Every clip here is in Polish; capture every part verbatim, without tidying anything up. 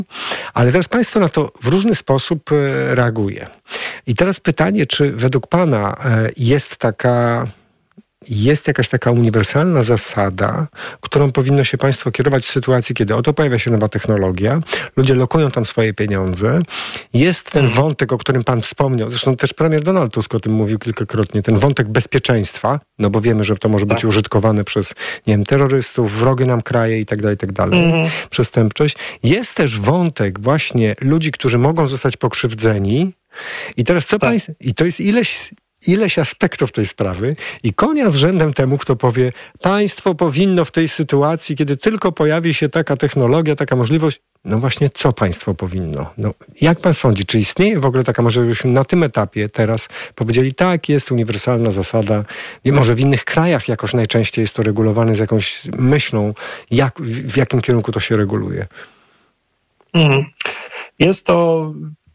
Ale teraz państwo na to w różny sposób reaguje. I teraz pytanie, czy według pana jest taka... Jest jakaś taka uniwersalna zasada, którą powinno się państwo kierować w sytuacji, kiedy oto pojawia się nowa technologia, ludzie lokują tam swoje pieniądze. Jest ten wątek, o którym pan wspomniał, zresztą też premier Donald Tusk o tym mówił kilkakrotnie, ten wątek bezpieczeństwa, no bo wiemy, że to może być tak. użytkowane przez, nie wiem, terrorystów, wrogie nam kraje i tak dalej, i tak dalej, mhm. przestępczość. Jest też wątek właśnie ludzi, którzy mogą zostać pokrzywdzeni. I teraz co tak. państwo... I to jest ileś... ileś aspektów tej sprawy i konia z rzędem temu, kto powie, państwo powinno w tej sytuacji, kiedy tylko pojawi się taka technologia, taka możliwość, no właśnie co państwo powinno? No, jak pan sądzi, czy istnieje w ogóle taka możliwość, żebyśmy na tym etapie teraz powiedzieli, tak, jest uniwersalna zasada, i może w innych krajach jakoś najczęściej jest to regulowane z jakąś myślą, jak, w jakim kierunku to się reguluje? Mhm. Jest to...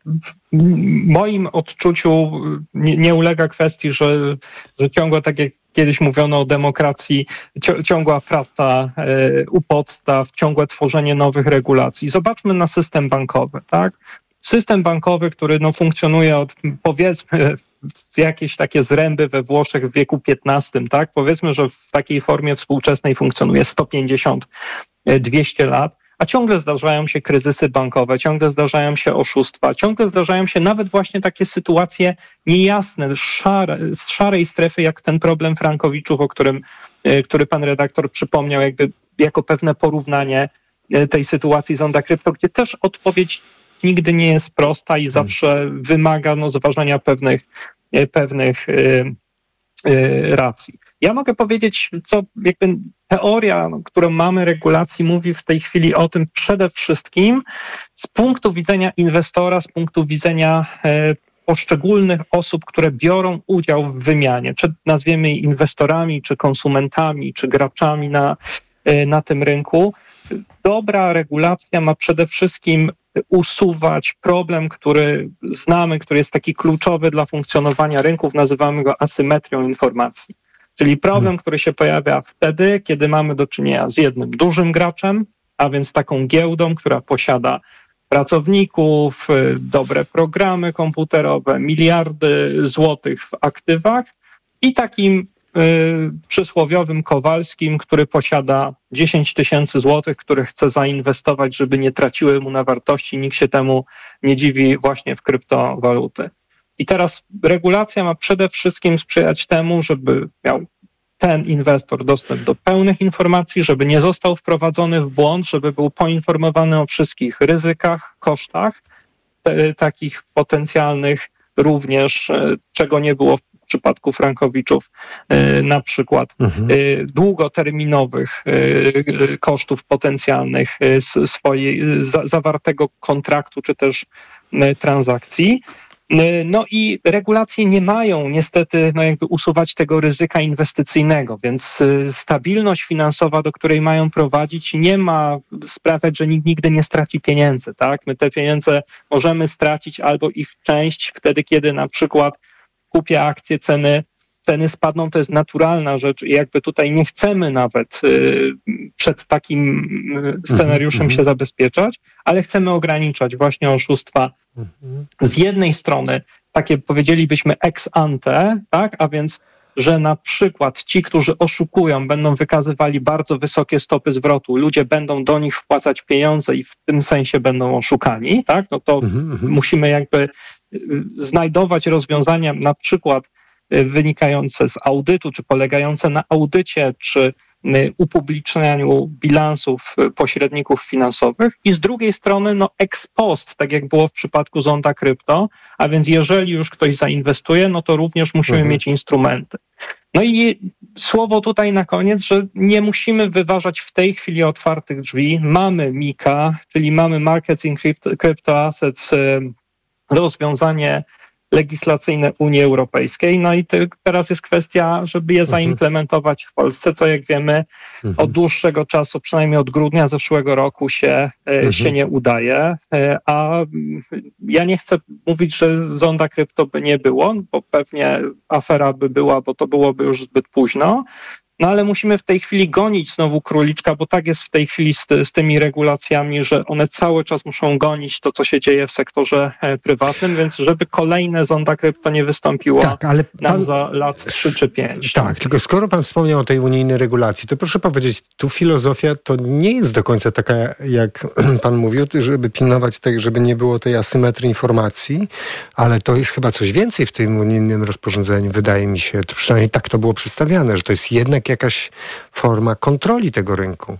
W moim odczuciu nie, nie ulega kwestii, że, że ciągła, tak jak kiedyś mówiono o demokracji, ciągła praca y, u podstaw, ciągłe tworzenie nowych regulacji. Zobaczmy na system bankowy, tak? System bankowy, który no, funkcjonuje od, powiedzmy, w jakieś takie zręby we Włoszech w wieku piętnastym, tak? Powiedzmy, że w takiej formie współczesnej funkcjonuje sto pięćdziesiąt do dwustu lat. A ciągle zdarzają się kryzysy bankowe, ciągle zdarzają się oszustwa, ciągle zdarzają się nawet właśnie takie sytuacje niejasne, szare, z szarej strefy, jak ten problem Frankowiczów, o którym, który pan redaktor przypomniał, jakby jako pewne porównanie tej sytuacji z Zonda Krypto, gdzie też odpowiedź nigdy nie jest prosta i zawsze wymaga no, zważenia pewnych, pewnych yy, yy, racji. Ja mogę powiedzieć, co jakby teoria, no, którą mamy regulacji, mówi w tej chwili o tym przede wszystkim z punktu widzenia inwestora, z punktu widzenia e, poszczególnych osób, które biorą udział w wymianie, czy nazwiemy je inwestorami, czy konsumentami, czy graczami na, e, na tym rynku. Dobra regulacja ma przede wszystkim usuwać problem, który znamy, który jest taki kluczowy dla funkcjonowania rynków, nazywamy go asymetrią informacji. Czyli problem, który się pojawia wtedy, kiedy mamy do czynienia z jednym dużym graczem, a więc taką giełdą, która posiada pracowników, dobre programy komputerowe, miliardy złotych w aktywach i takim y, przysłowiowym Kowalskim, który posiada dziesięć tysięcy złotych, które chce zainwestować, żeby nie traciły mu na wartości. Nikt się temu nie dziwi właśnie w kryptowaluty. I teraz regulacja ma przede wszystkim sprzyjać temu, żeby miał ten inwestor dostęp do pełnych informacji, żeby nie został wprowadzony w błąd, żeby był poinformowany o wszystkich ryzykach, kosztach, te, takich potencjalnych również, czego nie było w przypadku Frankowiczów, na przykład mhm. długoterminowych kosztów potencjalnych swojej zawartego kontraktu czy też transakcji. No i regulacje nie mają niestety no jakby usuwać tego ryzyka inwestycyjnego, więc stabilność finansowa, do której mają prowadzić, nie ma sprawiać, że nikt nigdy nie straci pieniędzy, tak? My te pieniądze możemy stracić albo ich część wtedy, kiedy na przykład kupię akcje, ceny ceny spadną, to jest naturalna rzecz i jakby tutaj nie chcemy nawet y, przed takim scenariuszem mm-hmm. się zabezpieczać, ale chcemy ograniczać właśnie oszustwa mm-hmm. z jednej strony, takie powiedzielibyśmy ex ante, tak, a więc że na przykład ci, którzy oszukują, będą wykazywali bardzo wysokie stopy zwrotu, ludzie będą do nich wpłacać pieniądze i w tym sensie będą oszukani, tak, no to mm-hmm. musimy jakby znajdować rozwiązania na przykład wynikające z audytu, czy polegające na audycie, czy upublicznianiu bilansów pośredników finansowych i z drugiej strony no ex post, tak jak było w przypadku Zonda Krypto, a więc jeżeli już ktoś zainwestuje, no to również musimy mhm. mieć instrumenty. No i słowo tutaj na koniec, że nie musimy wyważać w tej chwili otwartych drzwi. Mamy mika, czyli mamy Markets in Crypto, Crypto Assets, rozwiązanie legislacyjne Unii Europejskiej. No i te, teraz jest kwestia, żeby je zaimplementować w Polsce, co jak wiemy od dłuższego czasu, przynajmniej od grudnia zeszłego roku się, mhm. się nie udaje. A ja nie chcę mówić, że Zonda Krypto by nie było, bo pewnie afera by była, bo to byłoby już zbyt późno. No ale musimy w tej chwili gonić znowu króliczka, bo tak jest w tej chwili z, z tymi regulacjami, że one cały czas muszą gonić to, co się dzieje w sektorze e, prywatnym, więc żeby kolejne zonda krypto nie wystąpiło tak, ale nam pan... za lat trzy czy pięć. Tak, tylko skoro pan wspomniał o tej unijnej regulacji, to proszę powiedzieć, tu filozofia to nie jest do końca taka, jak pan mówił, żeby pilnować tej, żeby nie było tej asymetrii informacji, ale to jest chyba coś więcej w tym unijnym rozporządzeniu, wydaje mi się, przynajmniej tak to było przedstawiane, że to jest jednak jakaś forma kontroli tego rynku.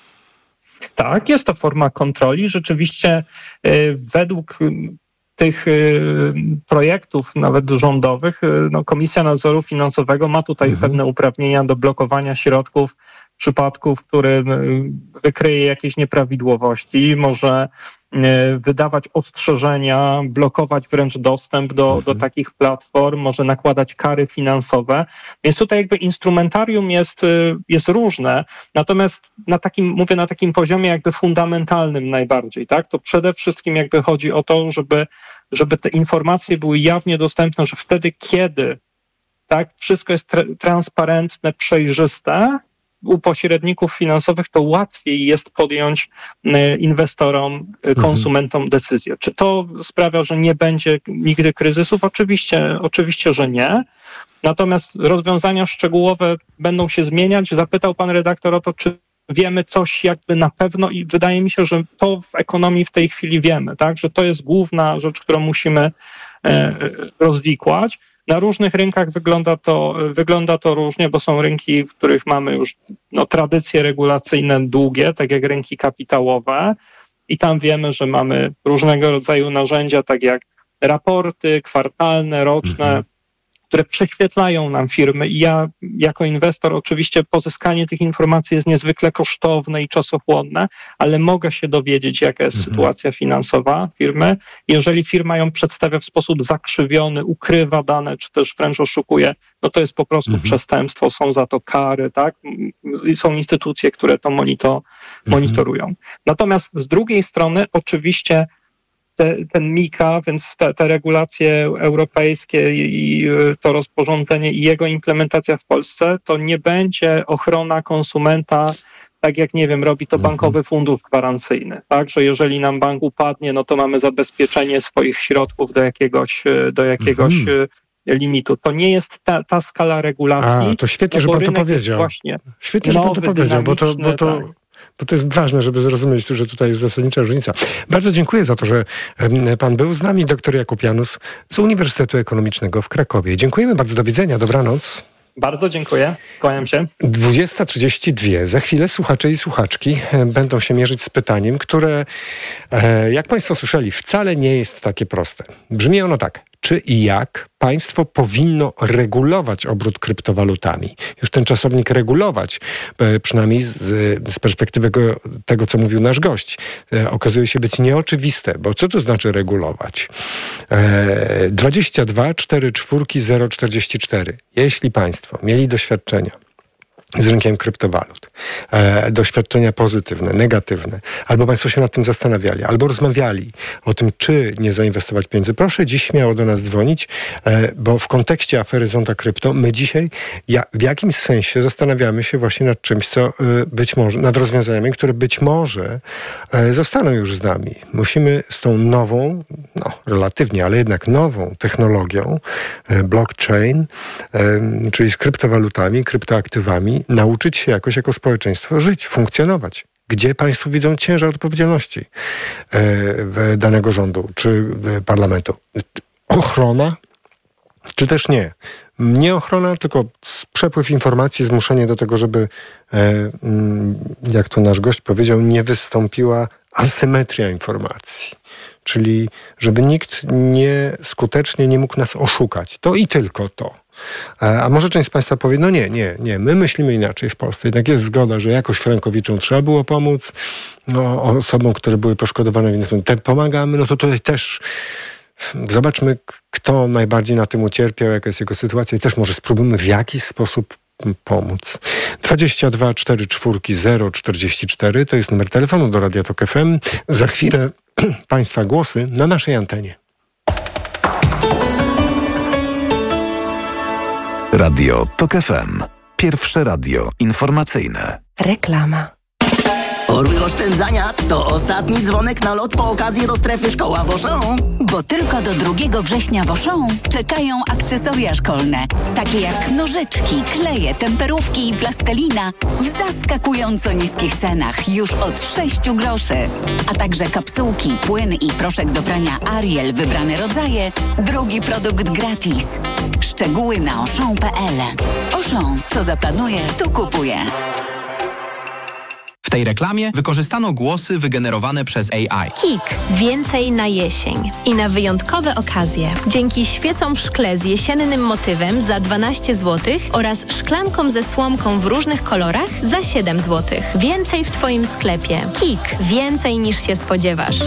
Tak, jest to forma kontroli. Rzeczywiście y, według tych y, projektów, nawet rządowych, y, no, Komisja Nadzoru Finansowego ma tutaj mhm. pewne uprawnienia do blokowania środków w przypadku, w którym y, wykryje jakieś nieprawidłowości, może y, wydawać ostrzeżenia, blokować wręcz dostęp do, mhm. do takich platform, może nakładać kary finansowe. Więc tutaj jakby instrumentarium jest, y, jest różne, natomiast na takim, mówię na takim poziomie jakby fundamentalnym najbardziej, tak? To przede wszystkim jakby chodzi o to, żeby żeby te informacje były jawnie dostępne, że wtedy, kiedy tak, wszystko jest tra- transparentne, przejrzyste, u pośredników finansowych, to łatwiej jest podjąć y, inwestorom, y, konsumentom mhm. decyzję. Czy to sprawia, że nie będzie nigdy kryzysów? Oczywiście, oczywiście, że nie. Natomiast rozwiązania szczegółowe będą się zmieniać. Zapytał pan redaktor o to, czy wiemy coś jakby na pewno i wydaje mi się, że to w ekonomii w tej chwili wiemy, tak, że to jest główna rzecz, którą musimy e, rozwikłać. Na różnych rynkach wygląda to, wygląda to różnie, bo są rynki, w których mamy już no, tradycje regulacyjne długie, tak jak rynki kapitałowe i tam wiemy, że mamy różnego rodzaju narzędzia, tak jak raporty kwartalne, roczne, mhm. które prześwietlają nam firmy i ja jako inwestor oczywiście pozyskanie tych informacji jest niezwykle kosztowne i czasochłonne, ale mogę się dowiedzieć, jaka jest mhm. sytuacja finansowa firmy. Jeżeli firma ją przedstawia w sposób zakrzywiony, ukrywa dane, czy też wręcz oszukuje, no to jest po prostu mhm. przestępstwo, są za to kary, tak? Są instytucje, które to monito, monitorują. Mhm. Natomiast z drugiej strony oczywiście Te, ten Mika, więc te, te regulacje europejskie i, i to rozporządzenie i jego implementacja w Polsce, to nie będzie ochrona konsumenta, tak jak, nie wiem, robi to Bankowy Fundusz Gwarancyjny, tak, że jeżeli nam bank upadnie, no to mamy zabezpieczenie swoich środków do jakiegoś, do jakiegoś mhm. limitu. To nie jest ta, ta skala regulacji. A, to świetnie, że pan to powiedział. Właśnie świetnie, że pan to powiedział, bo to, bo to... Tak. Bo to jest ważne, żeby zrozumieć, że tutaj jest zasadnicza różnica. Bardzo dziękuję za to, że pan był z nami. Doktor Jakub Janus z Uniwersytetu Ekonomicznego w Krakowie. Dziękujemy bardzo. Do widzenia. Dobranoc. Bardzo dziękuję. Kłaniam się. dwudziesta trzydzieści dwa. Za chwilę słuchacze i słuchaczki będą się mierzyć z pytaniem, które, jak państwo słyszeli, wcale nie jest takie proste. Brzmi ono tak. Czy i jak państwo powinno regulować obrót kryptowalutami? Już ten czasownik regulować, przynajmniej z, z perspektywy tego, co mówił nasz gość, okazuje się być nieoczywiste, bo co to znaczy regulować? dwadzieścia dwa cztery cztery zero czterdzieści cztery. Jeśli państwo mieli doświadczenia z rynkiem kryptowalut, e, doświadczenia pozytywne, negatywne, albo państwo się nad tym zastanawiali, albo rozmawiali o tym, czy nie zainwestować pieniędzy, proszę dziś śmiało do nas dzwonić, e, bo w kontekście afery Zonda Krypto my dzisiaj ja, w jakimś sensie zastanawiamy się właśnie nad czymś, co e, być może, nad rozwiązaniami, które być może e, zostaną już z nami. Musimy z tą nową, no relatywnie, ale jednak nową technologią, e, blockchain, e, czyli z kryptowalutami, kryptoaktywami, nauczyć się jakoś jako społeczeństwo żyć, funkcjonować. Gdzie państwo widzą ciężar odpowiedzialności e, danego rządu czy parlamentu? Ochrona, czy też nie? Nie ochrona, tylko przepływ informacji, zmuszenie do tego, żeby, e, jak to nasz gość powiedział, nie wystąpiła asymetria informacji. Czyli żeby nikt nie skutecznie nie mógł nas oszukać. To i tylko to. A może część z państwa powie, no nie, nie, nie, my myślimy inaczej w Polsce. Jednak jest zgoda, że jakoś Frankowiczom trzeba było pomóc, no, osobom, które były poszkodowane, więc te pomagamy, no to tutaj też zobaczmy, kto najbardziej na tym ucierpiał, jaka jest jego sytuacja i też może spróbujmy w jakiś sposób pomóc. dwadzieścia dwa cztery cztery zero czterdzieści cztery to jest numer telefonu do Radia Tok F M. Za chwilę państwa głosy na naszej antenie. Radio Tok F M. Pierwsze radio informacyjne. Reklama. Orły oszczędzania to ostatni dzwonek na lot po okazji do strefy Szkoła w Auchan. Bo tylko do drugiego września w Auchan czekają akcesoria szkolne, takie jak nożyczki, kleje, temperówki i plastelina w zaskakująco niskich cenach już od sześciu groszy. A także kapsułki, płyn i proszek do prania Ariel, wybrane rodzaje, drugi produkt gratis. Szczegóły na auchan kropka p l. Auchan, co zaplanuje, to kupuje. W tej reklamie wykorzystano głosy wygenerowane przez A I. KiK. Więcej na jesień. I na wyjątkowe okazje. Dzięki świecom w szkle z jesiennym motywem za dwanaście złotych oraz szklankom ze słomką w różnych kolorach za siedem złotych. Więcej w Twoim sklepie. KiK. Więcej niż się spodziewasz.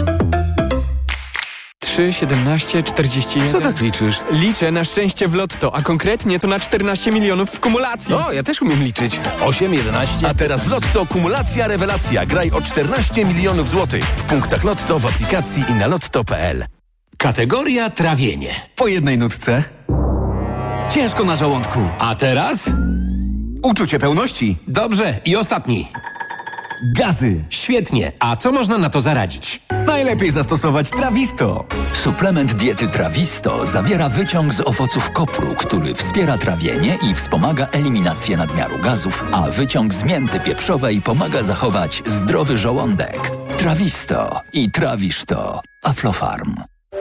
trzy, siedemnaście, czterdzieści jeden. Co tak liczysz? Liczę na szczęście w lotto, a konkretnie to na czternaście milionów w kumulacji. O, ja też umiem liczyć. osiem, jedenaście. A teraz w Lotto kumulacja rewelacja. Graj o czternaście milionów złotych. W punktach Lotto, w aplikacji i na lotto kropka p l. Kategoria trawienie. Po jednej nutce. Ciężko na żołądku. A teraz? Uczucie pełności. Dobrze. I ostatni. Gazy. Świetnie. A co można na to zaradzić? Najlepiej zastosować Trawisto. Suplement diety Trawisto zawiera wyciąg z owoców kopru, który wspiera trawienie i wspomaga eliminację nadmiaru gazów, a wyciąg z mięty pieprzowej pomaga zachować zdrowy żołądek. Trawisto i trawisz to. Aflofarm.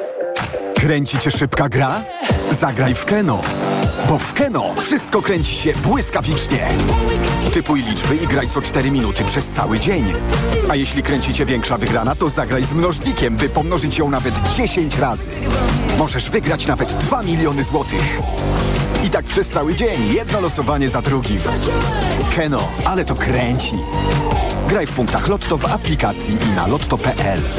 Kręci cię szybka gra? Zagraj w Keno. Bo w Keno wszystko kręci się błyskawicznie. Typuj liczby i graj co cztery minuty przez cały dzień. A jeśli kręci cię większa wygrana, to zagraj z mnożnikiem, by pomnożyć ją nawet dziesięć razy. Możesz wygrać nawet dwa miliony złotych. I tak przez cały dzień, jedno losowanie za drugim. Keno, ale to kręci. Graj w punktach Lotto w aplikacji i na lotto kropka p l.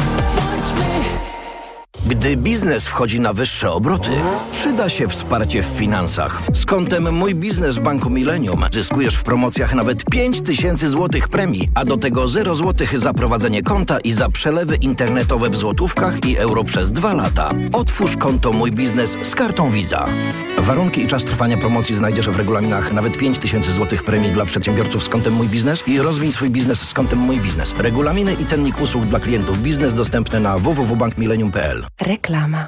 Gdy biznes wchodzi na wyższe obroty, przyda się wsparcie w finansach. Z kontem Mój Biznes w Banku Millennium zyskujesz w promocjach nawet pięć tysięcy złotych premii, a do tego zero złotych za prowadzenie konta i za przelewy internetowe w złotówkach i euro przez dwa lata. Otwórz konto Mój Biznes z kartą Visa. Warunki i czas trwania promocji znajdziesz w regulaminach. Nawet pięć tysięcy złotych premii dla przedsiębiorców z kontem Mój Biznes i rozwij swój biznes z kontem Mój Biznes. Regulaminy i cennik usług dla klientów biznes dostępne na w w w kropka bank millennium kropka p l. Reklama.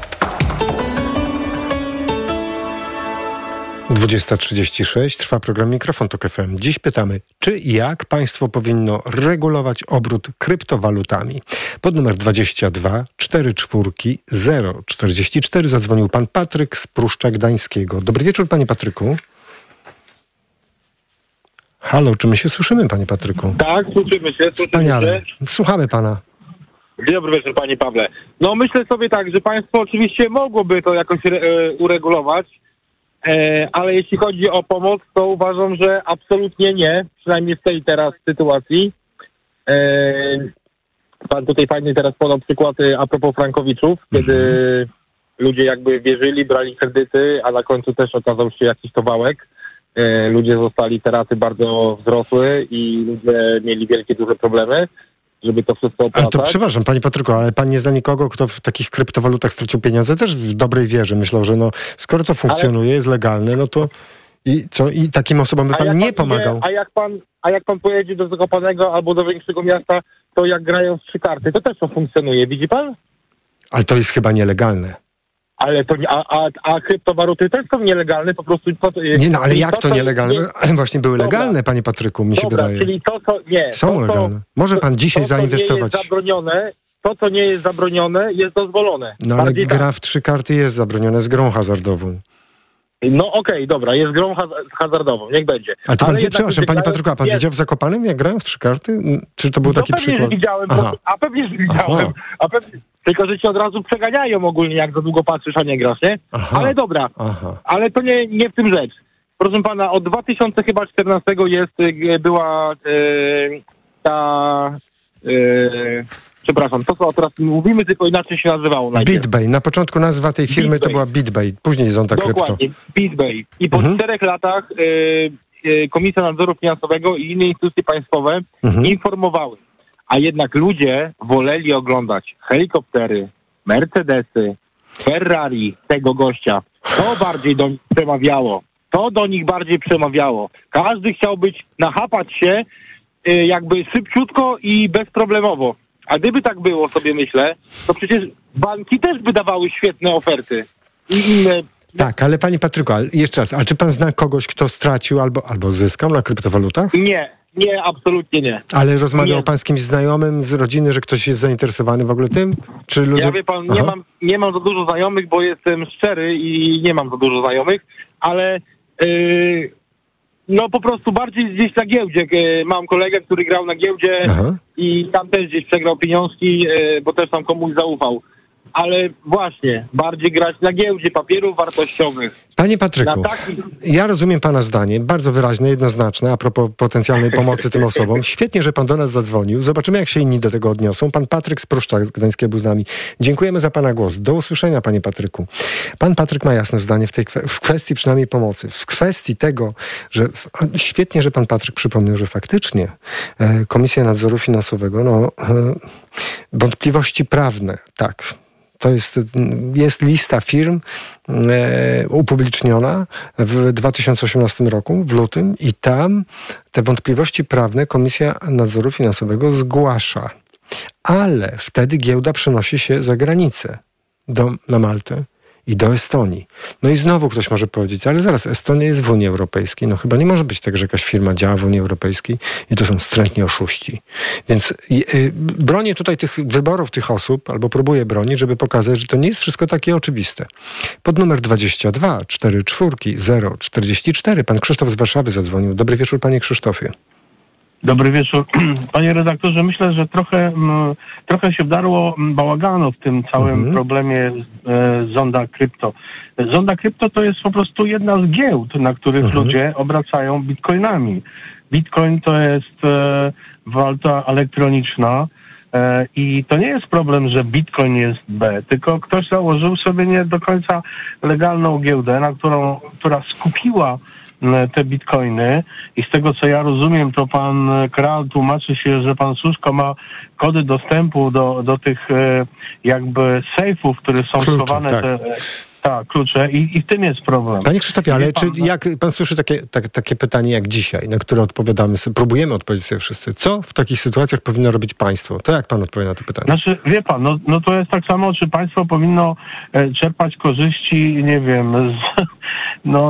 dwudziesta trzydzieści sześć, trwa program Mikrofon Tok F M. Dziś pytamy, czy i jak państwo powinno regulować obrót kryptowalutami? Pod numer dwadzieścia dwa czterdzieści cztery zero czterdzieści cztery zadzwonił pan Patryk z Pruszcza Gdańskiego. Dobry wieczór, panie Patryku. Halo, czy my się słyszymy, panie Patryku? Tak, słyszymy się. Słyszymy Wspaniale. się. Słuchamy pana. Dobry wieczór, panie Pawle. No myślę sobie tak, że państwo oczywiście mogłoby to jakoś e, uregulować, e, ale jeśli chodzi o pomoc, to uważam, że absolutnie nie, przynajmniej w tej teraz sytuacji. E, pan tutaj fajnie teraz podał przykłady a propos frankowiczów, kiedy mhm. ludzie jakby wierzyli, brali kredyty, a na końcu też okazał się jakiś to wałek. E, ludzie zostali, te raty bardzo wzrosły i ludzie mieli wielkie, duże problemy, żeby to wszystko opłacać. Ale to przepraszam, panie Patryku, ale pan nie zna nikogo, kto w takich kryptowalutach stracił pieniądze? Też w dobrej wierze myślał, że no, skoro to funkcjonuje, ale... jest legalne, no to i co? I takim osobom by pan, pan nie pomagał? Idzie, a, jak pan, a jak pan pojedzie do Zakopanego albo do większego miasta, to jak grają w trzy karty, to też to funkcjonuje, widzi pan? Ale to jest chyba nielegalne. Ale to nie, a, a, a kryptowaluty też są nielegalne, po prostu... To, nie no, ale jak to, to nielegalne? Nie... Właśnie były Dobra. legalne, panie Patryku, mi się Dobra, wydaje. czyli to, co... Nie. Są to, legalne. Może pan dzisiaj to, zainwestować... To, co nie jest zabronione, to, co nie jest zabronione, jest dozwolone. No ale Bardziej gra tak. w trzy karty jest zabroniona z grą hazardową. No okej, okay, dobra, jest grą haz- hazardową, niech będzie. Ale to pan, ale przepraszam, panie Patryku, a pan jest... widział w Zakopanem, jak grają w trzy karty? Czy to był no taki pewnie, przykład? Że widziałem, bo, a pewnie, że widziałem. A pewnie, tylko, że cię od razu przeganiają ogólnie, jak za długo patrzysz, a nie grasz, nie? Aha. Ale dobra, Aha. ale to nie, nie w tym rzecz. Proszę pana, od dwa tysiące czternastego jest, była e, ta... E, przepraszam, to co teraz mówimy, tylko inaczej się nazywało. BitBay. Na początku nazwa tej firmy BitBay. To była BitBay. Później Zonta Krypto. Dokładnie, BitBay. I po mhm. czterech latach y, y, Komisja Nadzoru Finansowego i inne instytucje państwowe mhm. informowały. A jednak ludzie woleli oglądać helikoptery, Mercedesy, Ferrari tego gościa. To bardziej do nich przemawiało. to do nich bardziej przemawiało. Każdy chciał być, nachapać się y, jakby szybciutko i bezproblemowo. A gdyby tak było, sobie myślę, to przecież banki też by dawały świetne oferty. I inne... Tak, ale panie Patryku, ale jeszcze raz, a czy pan zna kogoś, kto stracił albo, albo zyskał na kryptowalutach? Nie, nie, absolutnie nie. Ale rozmawiał nie. pan z kimś znajomym z rodziny, że ktoś jest zainteresowany w ogóle tym? Czy ludzie... Ja wie pan, nie mam, nie mam za dużo znajomych, bo jestem szczery i nie mam za dużo znajomych, ale yy, no po prostu bardziej gdzieś na giełdzie. Yy, mam kolegę, który grał na giełdzie Aha. i tam też gdzieś przegrał pieniążki, yy, bo też tam komuś zaufał. Ale właśnie, bardziej grać na giełdzie papierów wartościowych. Panie Patryku, taki... ja rozumiem pana zdanie, bardzo wyraźne, jednoznaczne, a propos potencjalnej pomocy tym osobom. Świetnie, że pan do nas zadzwonił. Zobaczymy, jak się inni do tego odniosą. Pan Patryk z Pruszczak z Gdańska był z nami. Dziękujemy za pana głos. Do usłyszenia, panie Patryku. Pan Patryk ma jasne zdanie w tej kwe- w kwestii przynajmniej pomocy. W kwestii tego, że świetnie, że pan Patryk przypomniał, że faktycznie e, Komisja Nadzoru Finansowego, no e, wątpliwości prawne, tak. To jest, jest lista firm e, upubliczniona w dwa tysiące osiemnastym roku, w lutym, i tam te wątpliwości prawne Komisja Nadzoru Finansowego zgłasza. Ale wtedy giełda przenosi się za granicę, do, na Maltę i do Estonii. No i znowu ktoś może powiedzieć, ale zaraz, Estonia jest w Unii Europejskiej. No chyba nie może być tak, że jakaś firma działa w Unii Europejskiej i to są wstrętni oszuści. Więc yy, bronię tutaj tych wyborów tych osób, albo próbuję bronić, żeby pokazać, że to nie jest wszystko takie oczywiste. Pod numer dwadzieścia dwa czterdzieści cztery zero czterdzieści cztery pan Krzysztof z Warszawy zadzwonił. Dobry wieczór, panie Krzysztofie. Dobry wieczór. Panie redaktorze, myślę, że trochę, trochę się wdarło bałaganu w tym całym mhm. problemie Zonda Krypto. Zonda Krypto to jest po prostu jedna z giełd, na których mhm. ludzie obracają bitcoinami. Bitcoin to jest e, waluta elektroniczna e, i to nie jest problem, że bitcoin jest B, tylko ktoś założył sobie nie do końca legalną giełdę, na którą, która skupiła te bitcoiny i z tego, co ja rozumiem, to pan Kral tłumaczy się, że pan Suszko ma kody dostępu do, do tych jakby sejfów, które są Klucze, schowane tak. te... Tak, klucze i, i w tym jest problem. Panie Krzysztofie, ale pan, czy jak pan słyszy takie, tak, takie pytanie jak dzisiaj, na które odpowiadamy, sobie, próbujemy odpowiedzieć sobie wszyscy, co w takich sytuacjach powinno robić państwo? To jak pan odpowie na to pytanie? Znaczy, wie pan, no, no to jest tak samo, czy państwo powinno e, czerpać korzyści, nie wiem, z, no,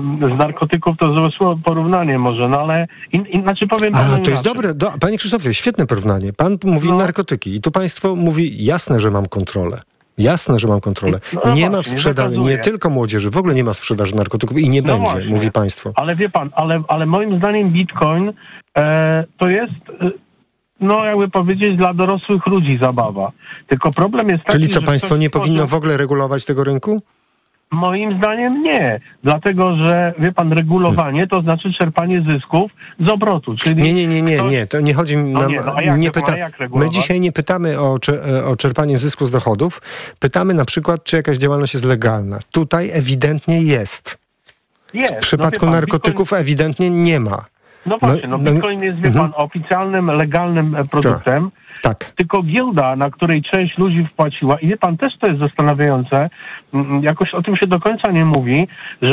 z narkotyków, to złe porównanie może, no ale in, in, znaczy powiem panu. A, to jest dobre, do, panie Krzysztofie, świetne porównanie. Pan mówi no. narkotyki i tu państwo mówi jasne, że mam kontrolę. Jasne, że mam kontrolę. No, nie ma w sprzedaży, nie tylko młodzieży, w ogóle nie ma w sprzedaży narkotyków i nie no będzie, właśnie. Mówi państwo. Ale wie pan, ale, ale moim zdaniem Bitcoin e, to jest, e, no jakby powiedzieć, dla dorosłych ludzi zabawa. Tylko problem jest taki, Czyli co, państwo nie powinno może... w ogóle regulować tego rynku? Moim zdaniem nie. Dlatego, że wie pan, regulowanie to znaczy czerpanie zysków z obrotu. Czyli nie, nie, nie, nie, nie. To nie chodzi nam... No nie, no a jak, nie pyta... My dzisiaj nie pytamy o, o czerpanie zysku z dochodów. Pytamy na przykład, czy jakaś działalność jest legalna. Tutaj ewidentnie jest. Jest. W przypadku no pan, narkotyków Bitcoin... ewidentnie nie ma. No właśnie, no, no Bitcoin jest, wie pan, oficjalnym, legalnym produktem. Tak. Tylko giełda, na której część ludzi wpłaciła, i wie pan, też to jest zastanawiające, jakoś o tym się do końca nie mówi, że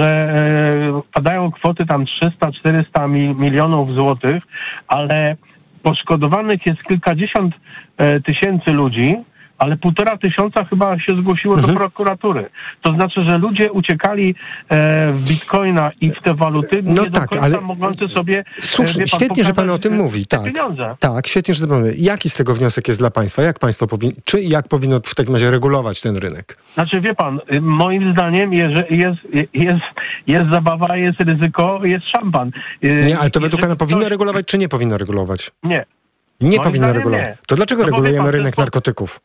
e, padają kwoty tam trzysta czterysta milionów złotych, ale poszkodowanych jest kilkadziesiąt e, tysięcy ludzi, ale półtora tysiąca chyba się zgłosiło mhm. do prokuratury. To znaczy, że ludzie uciekali e, w bitcoina i w te waluty, no nie tak, do końca ale mogący sobie słusznie, pan, świetnie, że pan o tym mówi. Tak, pieniądze. tak, świetnie, że to pan mówi. Jaki z tego wniosek jest dla państwa? Jak państwo powinno, czy jak powinno w takim razie regulować ten rynek? Znaczy, wie pan, moim zdaniem jest, jest, jest, jest zabawa, jest ryzyko, jest szampan. Nie, ale to według pana ktoś... powinno regulować, czy nie powinno regulować? Nie. Nie powinno regulować. Nie. To dlaczego no regulujemy pan, rynek to... narkotyków?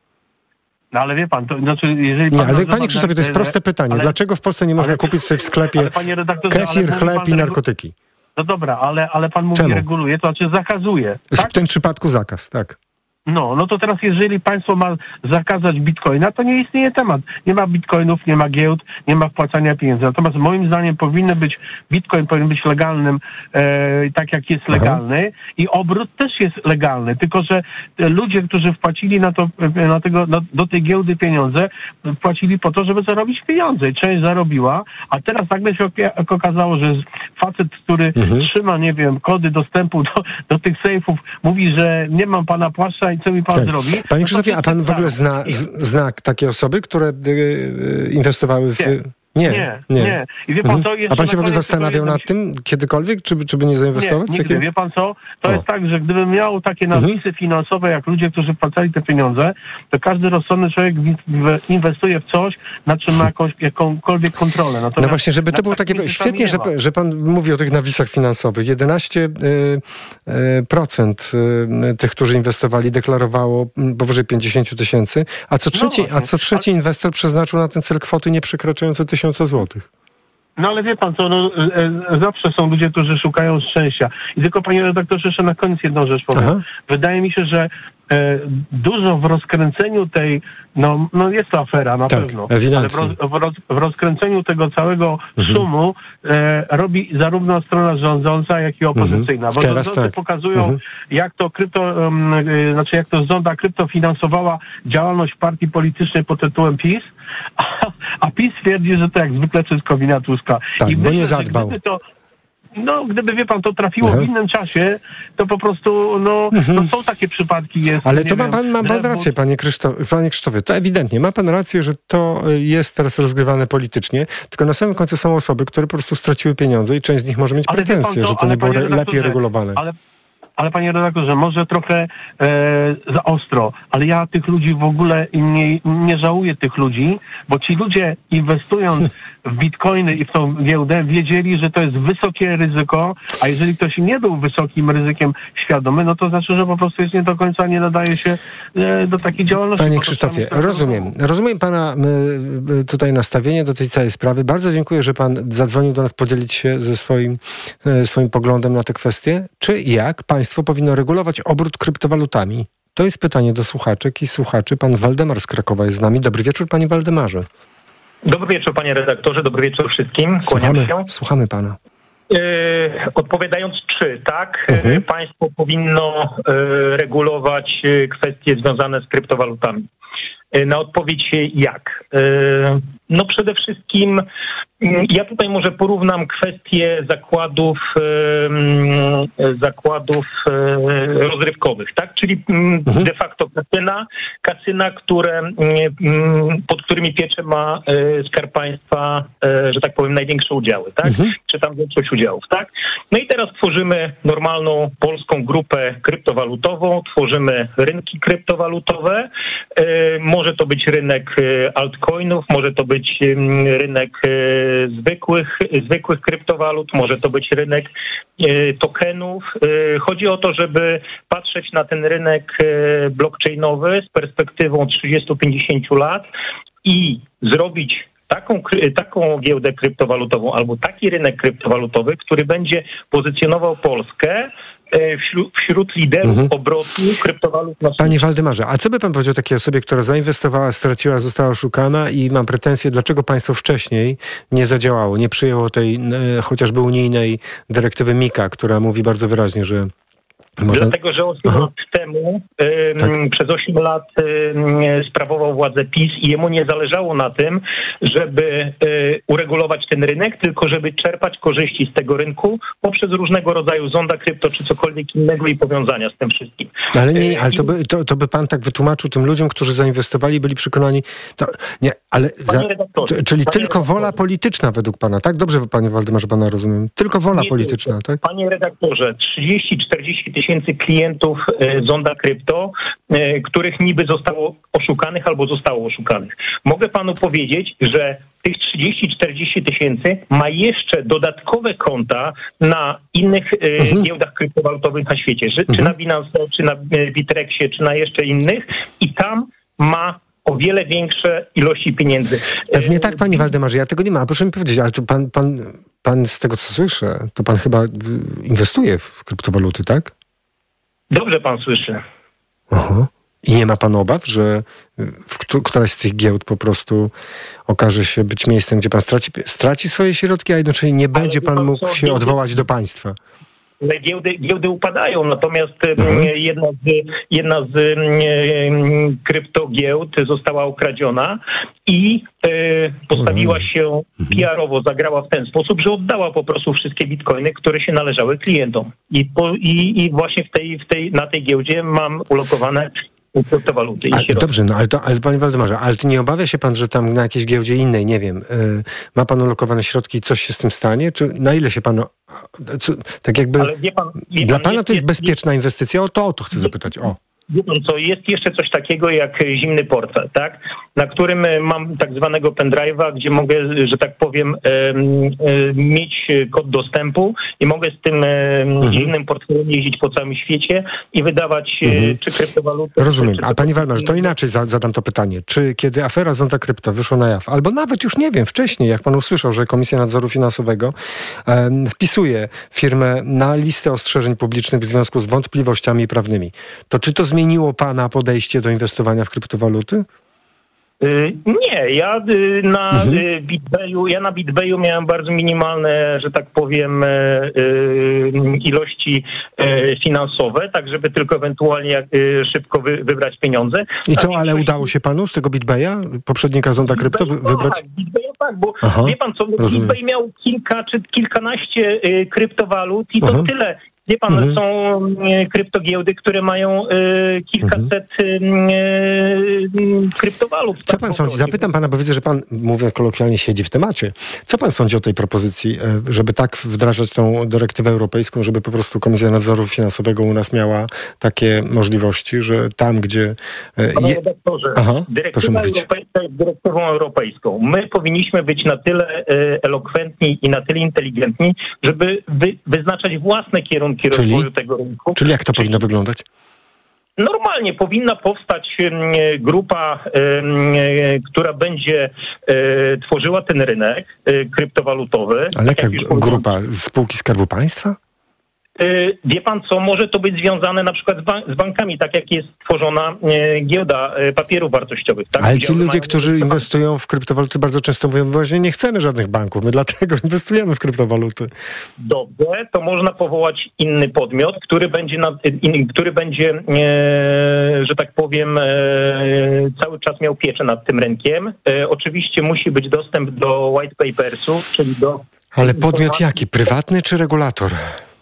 No ale wie pan, to znaczy, jeżeli pan... Nie, ale panie Krzysztofie, to jest proste pytanie. Ale, Dlaczego w Polsce nie można ale, kupić sobie w sklepie kefir, chleb i narkotyki? No dobra, ale, ale pan mówi Czemu? reguluje, to znaczy zakazuje. Tak? Tak? W tym przypadku zakaz, tak. No, no to teraz jeżeli państwo ma zakazać bitcoina, to nie istnieje temat. Nie ma bitcoinów, nie ma giełd, nie ma wpłacania pieniędzy. Natomiast moim zdaniem powinny być, bitcoin powinien być legalnym, e, tak jak jest legalny. Aha. I obrót też jest legalny. Tylko że ludzie, którzy wpłacili na to, na tego, na, do tej giełdy pieniądze, wpłacili po to, żeby zarobić pieniądze. I część zarobiła, a teraz nagle się okazało, że facet, który mhm. trzyma, nie wiem, kody dostępu do, do tych sejfów, mówi, że nie mam pana płaszcza i co mi pan tak. zrobi. Panie Krzysztofie, a pan w ogóle zna, zna takie osoby, które y, inwestowały w... Nie, nie, nie. nie. I wie pan mhm. co, jeszcze a pan się w ogóle zastanawiał nad się... tym kiedykolwiek, czy, czy by nie zainwestować? Nie, nigdy. Wie pan co, to o. jest tak, że gdybym miał takie napisy mhm. finansowe, jak ludzie, którzy wpłacali te pieniądze, to każdy rozsądny człowiek inwestuje w coś, na czym ma jakąś, jakąkolwiek kontrolę. Natomiast no właśnie, żeby to było takie... Świetnie, że, że pan mówi o tych nawisach finansowych. jedenaście procent tych, którzy inwestowali, deklarowało powyżej pięćdziesiąt tysięcy, a co trzeci, no a co trzeci inwestor przeznaczył na ten cel kwoty nie przekraczające tysiąca złotych. No ale wie pan co, no, e, zawsze są ludzie, którzy szukają szczęścia. I tylko, panie redaktorze, jeszcze na koniec jedną rzecz powiem. Aha. Wydaje mi się, że e, dużo w rozkręceniu tej, no, no jest to afera na tak, pewno, ewidentnie. ale w, roz, w, roz, w rozkręceniu tego całego mhm. szumu e, robi zarówno strona rządząca, jak i opozycyjna. Mhm. Bo Teraz rządzący tak. pokazują, mhm. jak to krypto, um, e, znaczy jak to zonda krypto finansowała działalność partii politycznej pod tytułem PiS, a, a PiS twierdzi, że to jak zwykle wszystko wina Tuska. Tak, I bo myślę, nie zadbał. Gdyby to, no, gdyby, wie pan, to trafiło mhm. w innym czasie, to po prostu, no, mhm. no są takie przypadki. Jest, Ale to ma wiem, pan, ma pan rację, panie, Krzysztof, panie Krzysztofie. To ewidentnie, ma pan rację, że to jest teraz rozgrywane politycznie, tylko na samym końcu są osoby, które po prostu straciły pieniądze i część z nich może mieć ale pretensje, to, że to nie było lepiej regulowane. Ale... Ale panie redaktorze, może trochę e, za ostro, ale ja tych ludzi w ogóle nie, nie żałuję tych ludzi, bo ci ludzie inwestując w bitcoiny i w tą giełdę wiedzieli, że to jest wysokie ryzyko, a jeżeli ktoś nie był wysokim ryzykiem świadomy, no to znaczy, że po prostu jest nie do końca nie nadaje się e, do takiej działalności. Panie Krzysztofie, rozumiem. Rozumiem pana y, tutaj nastawienie do tej całej sprawy. Bardzo dziękuję, że pan zadzwonił do nas podzielić się ze swoim, e, swoim poglądem na tę kwestię. Czy i jak państwo powinno regulować obrót kryptowalutami? To jest pytanie do słuchaczek i słuchaczy. Pan Waldemar z Krakowa jest z nami. Dobry wieczór, panie Waldemarze. Dobry wieczór, panie redaktorze. Dobry wieczór wszystkim. Słuchamy, się. słuchamy pana. Yy, odpowiadając czy, tak, mhm. yy, państwo powinno yy, regulować yy, kwestie związane z kryptowalutami. Yy, na odpowiedź jak? Yy, no przede wszystkim yy, ja tutaj może porównam kwestie zakładów yy, zakładów yy, rozrywkowych, tak? Czyli yy, mhm. de facto kasyna, kasyna, które, yy, pod którymi piecze ma yy, Skarb Państwa, yy, że tak powiem, największe udziały, tak? Mhm. Czy tam większość udziałów, tak? No i teraz tworzymy normalną polską grupę kryptowalutową, tworzymy rynki kryptowalutowe, yy, może to być rynek yy, altcoinów, może to być rynek zwykłych, zwykłych kryptowalut, może to być rynek tokenów. Chodzi o to, żeby patrzeć na ten rynek blockchainowy z perspektywą trzydzieści do pięćdziesięciu lat i zrobić taką, taką giełdę kryptowalutową albo taki rynek kryptowalutowy, który będzie pozycjonował Polskę Wśród, wśród liderów mhm. obrotu kryptowalut. Na Panie Waldemarze, a co by pan powiedział takiej osobie, która zainwestowała, straciła, została oszukana i mam pretensje, dlaczego państwo wcześniej nie zadziałało, nie przyjęło tej e, chociażby unijnej dyrektywy MiCA, która mówi bardzo wyraźnie, że Można... Dlatego, że osiem lat temu, ym, tak. przez osiem lat ym, sprawował władzę PiS i jemu nie zależało na tym, żeby y, uregulować ten rynek, tylko żeby czerpać korzyści z tego rynku poprzez różnego rodzaju zonda krypto czy cokolwiek innego i powiązania z tym wszystkim. Ale nie, ale to by, to, to by pan tak wytłumaczył tym ludziom, którzy zainwestowali, byli przekonani, to, nie, ale za, czyli tylko wola polityczna według pana, tak? Dobrze, panie Waldemarze, pana rozumiem. Tylko wola nie, polityczna, tak? Panie redaktorze, trzydzieści czterdzieści tysięcy klientów e, zonda krypto, e, których niby zostało oszukanych albo zostało oszukanych. Mogę panu powiedzieć, że tych trzydzieści czterdzieści tysięcy ma jeszcze dodatkowe konta na innych e, mhm. giełdach kryptowalutowych na świecie, że, mhm. czy na Binance, czy na Bitrexie, czy na jeszcze innych i tam ma o wiele większe ilości pieniędzy. Pewnie tak, panie Waldemarze, ja tego nie mam. Proszę mi powiedzieć, ale to pan, pan, pan z tego, co słyszę, to pan chyba inwestuje w kryptowaluty, tak? Dobrze pan słyszy. Aha. I nie ma pan obaw, że w któraś z tych giełd po prostu okaże się być miejscem, gdzie pan straci, straci swoje środki, a jednocześnie nie Ale będzie pan mógł się odwołać do państwa? Giełdy, giełdy upadają, natomiast mhm. jedna z, jedna z e, kryptogiełd została okradziona i e, postawiła się P R-owo, zagrała w ten sposób, że oddała po prostu wszystkie bitcoiny, które się należały klientom. I, po, i, i właśnie w tej, w tej, na tej giełdzie mam ulokowane kryptowaluty. A, dobrze, no ale, to, ale panie Waldemarze, ale nie obawia się pan, że tam na jakiejś giełdzie innej, nie wiem, yy, ma pan ulokowane środki i coś się z tym stanie? Czy na ile się pan... Co, tak jakby... Ale wie pan, wie dla pan, pana jest, to jest bezpieczna jest, inwestycja? O to, o to chcę zapytać. O. Wie pan co, jest jeszcze coś takiego jak zimny portfel, tak? Na którym mam tak zwanego pendrive'a, gdzie mogę, że tak powiem, e, e, mieć kod dostępu i mogę z tym e, mhm. zimnym portfelem jeździć po całym świecie i wydawać mhm. czy kryptowaluty. Rozumiem. Czy, A pani Waldemarze, to inaczej zadam to pytanie. Czy kiedy afera Zonda Krypto wyszła na jaw, albo nawet już nie wiem, wcześniej, jak pan usłyszał, że Komisja Nadzoru Finansowego e, wpisuje firmę na listę ostrzeżeń publicznych w związku z wątpliwościami prawnymi, to czy to zmieniło pana podejście do inwestowania w kryptowaluty? Nie, ja na mhm. BitBayu, ja na BitBayu miałem bardzo minimalne, że tak powiem, ilości finansowe, tak żeby tylko ewentualnie szybko wybrać pieniądze. I co, ale udało się panu z tego BitBaya, poprzednika Zonda Krypto, wybrać? Tak, BitBaya tak, bo Aha, wie pan co, rozumiem. BitBay miał kilka czy kilkanaście kryptowalut i to Aha. tyle. Wie pan, mhm. są e, kryptogiełdy, które mają e, kilkaset mhm. e, kryptowalut. Co pan sądzi? Zapytam pana, bo widzę, że pan, mówiąc kolokwialnie, siedzi w temacie. Co pan sądzi o tej propozycji, żeby tak wdrażać tą dyrektywę europejską, żeby po prostu Komisja Nadzoru Finansowego u nas miała takie możliwości, że tam, gdzie... Panie je... redaktorze, Aha, dyrektywa europejska jest dyrektywą europejską. My powinniśmy być na tyle e, elokwentni i na tyle inteligentni, żeby wy, wyznaczać własne kierunki Czyli? rozwoju tego rynku. Czyli jak to Czyli? powinno wyglądać? Normalnie powinna powstać grupa, która będzie tworzyła ten rynek kryptowalutowy. Ale jaka grupa? Spółki Skarbu Państwa? Wie pan co, może to być związane na przykład z, ban- z bankami, tak jak jest tworzona e, giełda e, papierów wartościowych. Tak? Ale ci ludzie, którzy inwestują w kryptowaluty, bardzo często mówią, właśnie nie chcemy żadnych banków, my dlatego inwestujemy w kryptowaluty. Dobrze, to można powołać inny podmiot, który będzie, na, in, który będzie e, że tak powiem, e, cały czas miał pieczę nad tym rynkiem. E, oczywiście musi być dostęp do white papersów, czyli do... Ale podmiot jaki? Prywatny czy regulator?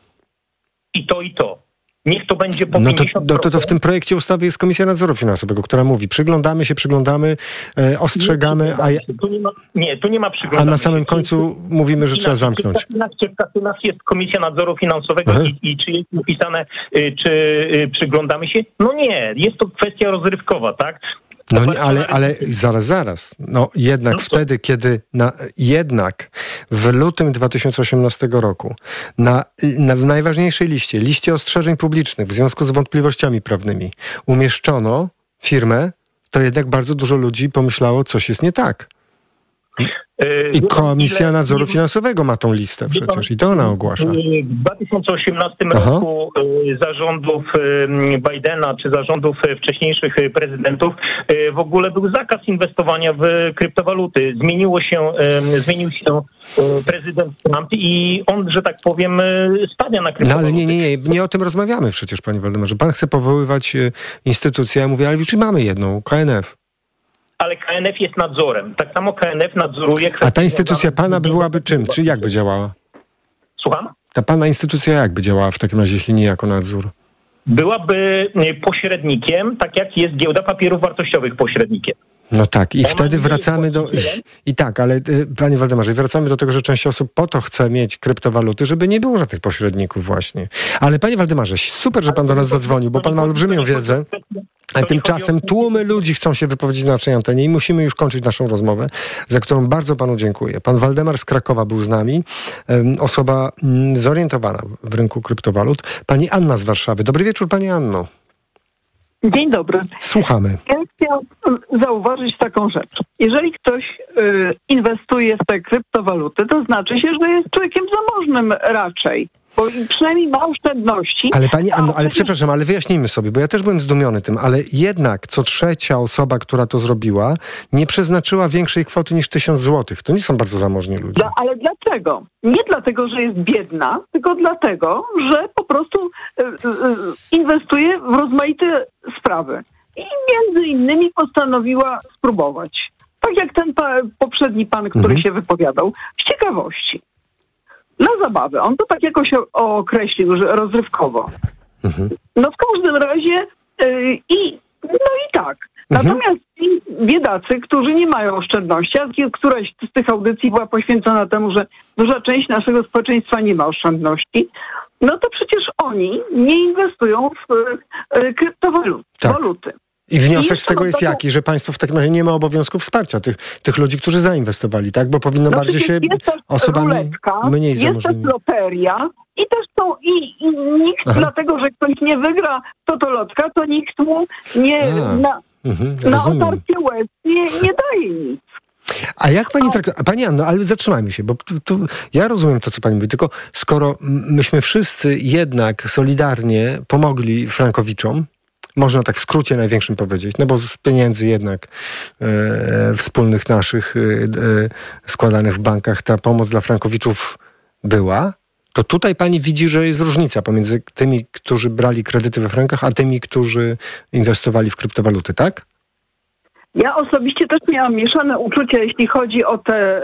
I to, i to. Niech to będzie po no to, pięćdziesiąt procent. to, to w tym projekcie ustawy jest Komisja Nadzoru Finansowego, która mówi, przyglądamy się, przyglądamy, e, ostrzegamy, a... Ja... Tu nie, ma, nie, tu nie ma przyglądania. A na samym końcu mówimy, że trzeba zamknąć. U nas jest Komisja Nadzoru Finansowego i, i czy jest napisane, czy przyglądamy się? No nie, jest to kwestia rozrywkowa, tak? No nie, ale, ale zaraz, zaraz. No jednak no wtedy, kiedy na, jednak w lutym dwa tysiące osiemnastego roku na, na w najważniejszej liście, liście ostrzeżeń publicznych w związku z wątpliwościami prawnymi umieszczono firmę, to jednak bardzo dużo ludzi pomyślało, coś jest nie tak. I Komisja Nadzoru Finansowego ma tą listę przecież i to ona ogłasza. W dwa tysiące osiemnastym Aha. roku zarządów Bidena czy zarządów wcześniejszych prezydentów w ogóle był zakaz inwestowania w kryptowaluty. Zmieniło się, zmienił się prezydent Trump i on, że tak powiem, stawia na kryptowaluty. No ale nie, nie, nie, nie o tym rozmawiamy przecież, panie Waldemarze. Pan chce powoływać instytucję, ja mówię, ale już i mamy jedną, K N F. Ale K N F jest nadzorem. Tak samo K N F nadzoruje... A ta instytucja pana byłaby czym? Czy jak by działała? Słucham? Ta pana instytucja jak by działała w takim razie, jeśli nie jako nadzór? Byłaby pośrednikiem, tak jak jest giełda papierów wartościowych pośrednikiem. No tak, i Ona wtedy wracamy do... I tak, ale panie Waldemarze, wracamy do tego, że część osób po to chce mieć kryptowaluty, żeby nie było żadnych pośredników właśnie. Ale panie Waldemarze, super, że pan do nas zadzwonił, bo pan ma olbrzymią wiedzę. A tymczasem tłumy ludzi chcą się wypowiedzieć na naszej antenie i musimy już kończyć naszą rozmowę, za którą bardzo panu dziękuję. Pan Waldemar z Krakowa był z nami, osoba zorientowana w rynku kryptowalut. Pani Anna z Warszawy. Dobry wieczór, pani Anno. Dzień dobry. Słuchamy. Ja chciałam zauważyć taką rzecz. Jeżeli ktoś y, inwestuje w te kryptowaluty, to znaczy się, że jest człowiekiem zamożnym raczej. bo przynajmniej ma oszczędności. Ale pani Anno, ale przepraszam, ale wyjaśnijmy sobie, bo ja też byłem zdumiony tym, ale jednak co trzecia osoba, która to zrobiła, nie przeznaczyła większej kwoty niż tysiąc złotych. To nie są bardzo zamożni ludzie. Dla, ale dlaczego? Nie dlatego, że jest biedna, tylko dlatego, że po prostu y, y, inwestuje w rozmaite sprawy. I między innymi postanowiła spróbować. Tak jak ten pa, poprzedni pan, który mhm. się wypowiadał, z ciekawości. Dla zabawy. On to tak jakoś określił, że rozrywkowo. Mhm. No w każdym razie yy, i no i tak. Mhm. Natomiast ci biedacy, którzy nie mają oszczędności, a któraś z tych audycji była poświęcona temu, że duża część naszego społeczeństwa nie ma oszczędności, no to przecież oni nie inwestują w yy, kryptowaluty. Tak. I wniosek I z tego jest jaki, że państwo w takim razie nie ma obowiązku wsparcia tych, tych ludzi, którzy zainwestowali, tak? Bo powinno no bardziej się osobami ruletka, mniej zamożnymi. Jest też loteria i też są i, i nikt, Aha. dlatego że ktoś nie wygra to to lotka, to nikt mu nie A. na, mhm, na otarcie łez nie, nie daje nic. A jak pani traktuje... Pani Anno, ale zatrzymajmy się, bo tu, tu, ja rozumiem to, co pani mówi, tylko skoro myśmy wszyscy jednak solidarnie pomogli frankowiczom, można tak w skrócie największym powiedzieć, no bo z pieniędzy jednak e, wspólnych naszych e, składanych w bankach ta pomoc dla frankowiczów była, to tutaj pani widzi, że jest różnica pomiędzy tymi, którzy brali kredyty we frankach, a tymi, którzy inwestowali w kryptowaluty, tak? Ja osobiście też miałam mieszane uczucia, jeśli chodzi o tę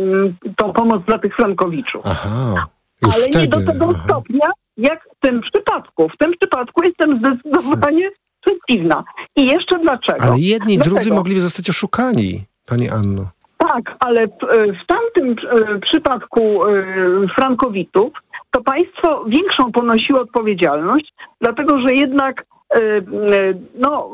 tą pomoc dla tych frankowiczów. Aha, już Ale wtedy. nie do tego Aha. stopnia, jak w tym przypadku. W tym przypadku jestem zdecydowanie przeciwna. I jeszcze dlaczego? Ale jedni i dlaczego? drudzy mogliby zostać oszukani, pani Anno. Tak, ale w, w tamtym przypadku frankowitów to państwo większą ponosiło odpowiedzialność, dlatego że jednak no,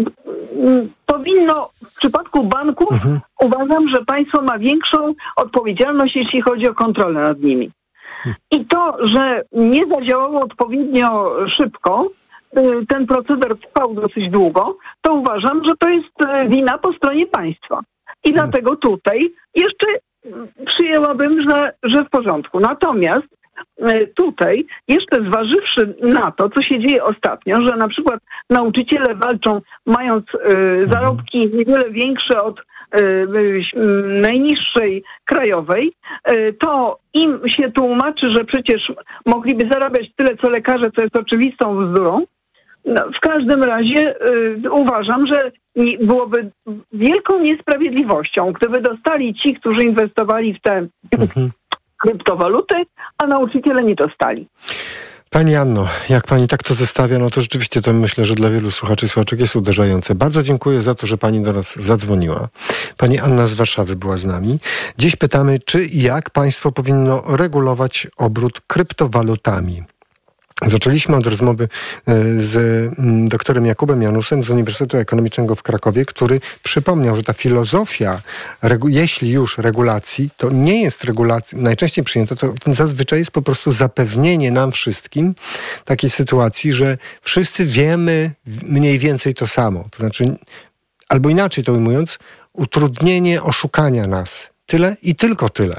powinno w przypadku banków mhm. uważam, że państwo ma większą odpowiedzialność, jeśli chodzi o kontrolę nad nimi. I to, że nie zadziałało odpowiednio szybko, ten proceder trwał dosyć długo, to uważam, że to jest wina po stronie państwa. I hmm. dlatego tutaj jeszcze przyjęłabym, że, że w porządku. Natomiast tutaj, jeszcze zważywszy na to, co się dzieje ostatnio, że na przykład nauczyciele walczą, mając y, zarobki niewiele większe od y, najniższej krajowej, y, to im się tłumaczy, że przecież mogliby zarabiać tyle, co lekarze, co jest oczywistą bzdurą. No, w każdym razie y, uważam, że nie, byłoby wielką niesprawiedliwością, gdyby dostali ci, którzy inwestowali w te mhm. kryptowaluty, a nauczyciele nie dostali. Pani Anno, jak pani tak to zestawia, no to rzeczywiście to myślę, że dla wielu słuchaczy i słuchaczek jest uderzające. Bardzo dziękuję za to, że pani do nas zadzwoniła. Pani Anna z Warszawy była z nami. Dziś pytamy, czy i jak państwo powinno regulować obrót kryptowalutami. Zaczęliśmy od rozmowy z doktorem Jakubem Janusem z Uniwersytetu Ekonomicznego w Krakowie, który przypomniał, że ta filozofia, regu- jeśli już regulacji, to nie jest regulacja, najczęściej przyjęta, to zazwyczaj jest po prostu zapewnienie nam wszystkim takiej sytuacji, że wszyscy wiemy mniej więcej to samo. To znaczy, albo inaczej to ujmując, utrudnienie oszukania nas. Tyle i tylko tyle.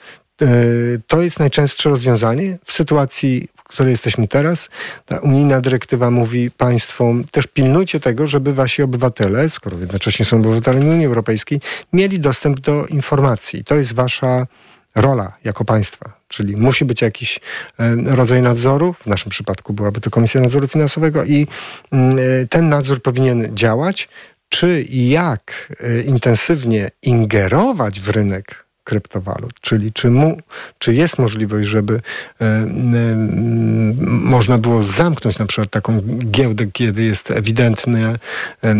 To jest najczęstsze rozwiązanie w sytuacji, w której jesteśmy teraz. Ta unijna dyrektywa mówi państwom, też pilnujcie tego, żeby wasi obywatele, skoro jednocześnie są obywatelami Unii Europejskiej, mieli dostęp do informacji. To jest wasza rola jako państwa. Czyli musi być jakiś rodzaj nadzoru, w naszym przypadku byłaby to Komisja Nadzoru Finansowego i ten nadzór powinien działać. Czy i jak intensywnie ingerować w rynek kryptowalut, czyli czy, mu, czy jest możliwość, żeby e, e, można było zamknąć na przykład taką giełdę, kiedy jest ewidentny e, e,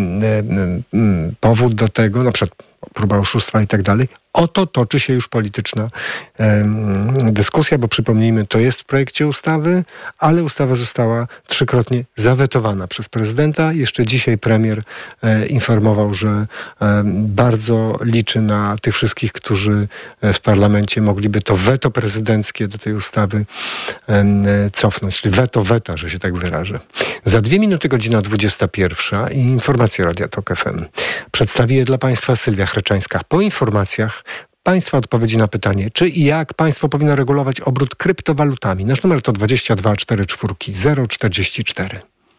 powód do tego, na przykład próba oszustwa i tak dalej. O to toczy się już polityczna e, dyskusja, bo przypomnijmy, to jest w projekcie ustawy, ale ustawa została trzykrotnie zawetowana przez prezydenta. Jeszcze dzisiaj premier e, informował, że e, bardzo liczy na tych wszystkich, którzy w parlamencie mogliby to weto prezydenckie do tej ustawy e, cofnąć, czyli weto weta, że się tak wyrażę. Za dwie minuty godzina dwudziesta pierwsza i informacje Radia Tok F M. Przedstawi je dla państwa Sylwia Chreczańska. Po informacjach Państwa odpowiedzi na pytanie, czy i jak państwo powinno regulować obrót kryptowalutami. Nasz numer to dwadzieścia dwa czterdzieści cztery zero czterdzieści cztery.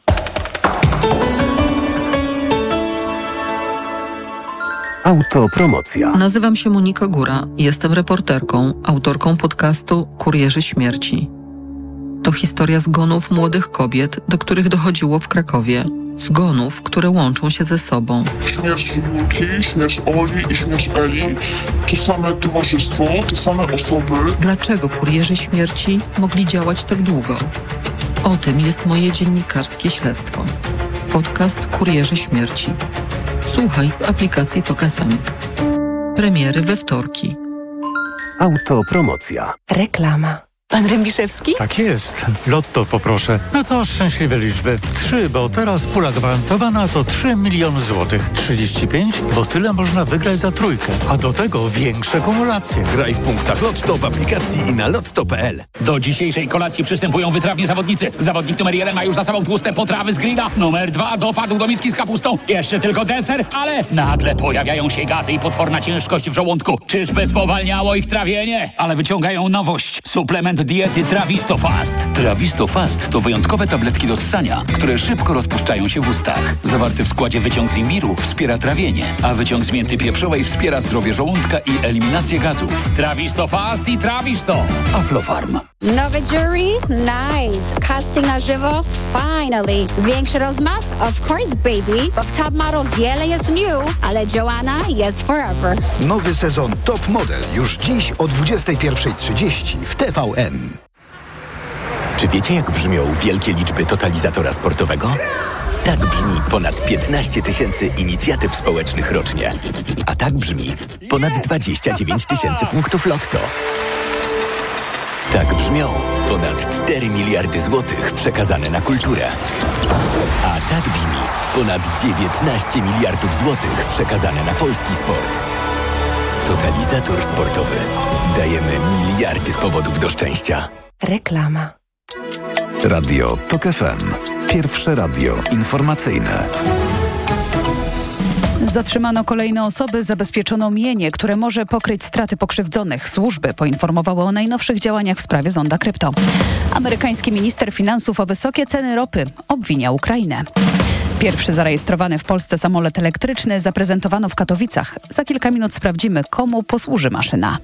Autopromocja. Nazywam się Monika Góra. Jestem reporterką, autorką podcastu Kurierzy Śmierci. To historia zgonów młodych kobiet, do których dochodziło w Krakowie. Zgonów, które łączą się ze sobą. Śmierć Julki, śmierć Oli i śmierć Eli to same towarzystwo, te same osoby. Dlaczego kurierzy śmierci mogli działać tak długo? O tym jest moje dziennikarskie śledztwo. Podcast Kurierzy Śmierci. Słuchaj w aplikacji Tok F M. Premiery we wtorki. Autopromocja. Reklama. Pan Rębiszewski? Tak jest. Lotto poproszę. No to szczęśliwe liczby. Trzy, bo teraz pula gwarantowana to trzy miliony złotych. trzydzieści pięć, bo tyle można wygrać za trójkę. A do tego większe kumulacje. Graj w punktach Lotto w aplikacji i na lotto kropka p l. Do dzisiejszej kolacji przystępują wytrawni zawodnicy. Zawodnik numer jeden ma już za sobą tłuste potrawy z grilla. Numer dwa dopadł do miski z kapustą. Jeszcze tylko deser, ale nagle pojawiają się gazy i potworna ciężkość w żołądku. Czyżby spowalniało ich trawienie? Ale wyciągają nowość. Suplement diety Trawisto Fast. Trawisto Fast to wyjątkowe tabletki do ssania, które szybko rozpuszczają się w ustach. Zawarty w składzie wyciąg z imbiru wspiera trawienie, a wyciąg z mięty pieprzowej wspiera zdrowie żołądka i eliminację gazów. Trawisto Fast i Trawisto. Aflofarm. Nowe jury? Nice. Casting na żywo? Finally. Większy rozmach? Of course, baby. Bo w Top Model wiele jest new, ale Joanna jest forever. Nowy sezon Top Model już dziś o dwudziestej pierwszej trzydzieści w T V N. Czy wiecie, jak brzmią wielkie liczby totalizatora sportowego? Tak brzmi ponad piętnaście tysięcy inicjatyw społecznych rocznie. A tak brzmi ponad dwadzieścia dziewięć tysięcy punktów Lotto. Tak brzmią ponad cztery miliardy złotych przekazane na kulturę. A tak brzmi ponad dziewiętnaście miliardów złotych przekazane na polski sport. Totalizator sportowy. Dajemy miliardy powodów do szczęścia. Reklama. Radio Tok F M. Pierwsze radio informacyjne. Zatrzymano kolejne osoby, zabezpieczono mienie, które może pokryć straty pokrzywdzonych. Służby poinformowały o najnowszych działaniach w sprawie zonda krypto. Amerykański minister finansów o wysokie ceny ropy obwinia Ukrainę. Pierwszy zarejestrowany w Polsce samolot elektryczny zaprezentowano w Katowicach. Za kilka minut sprawdzimy, komu posłuży maszyna.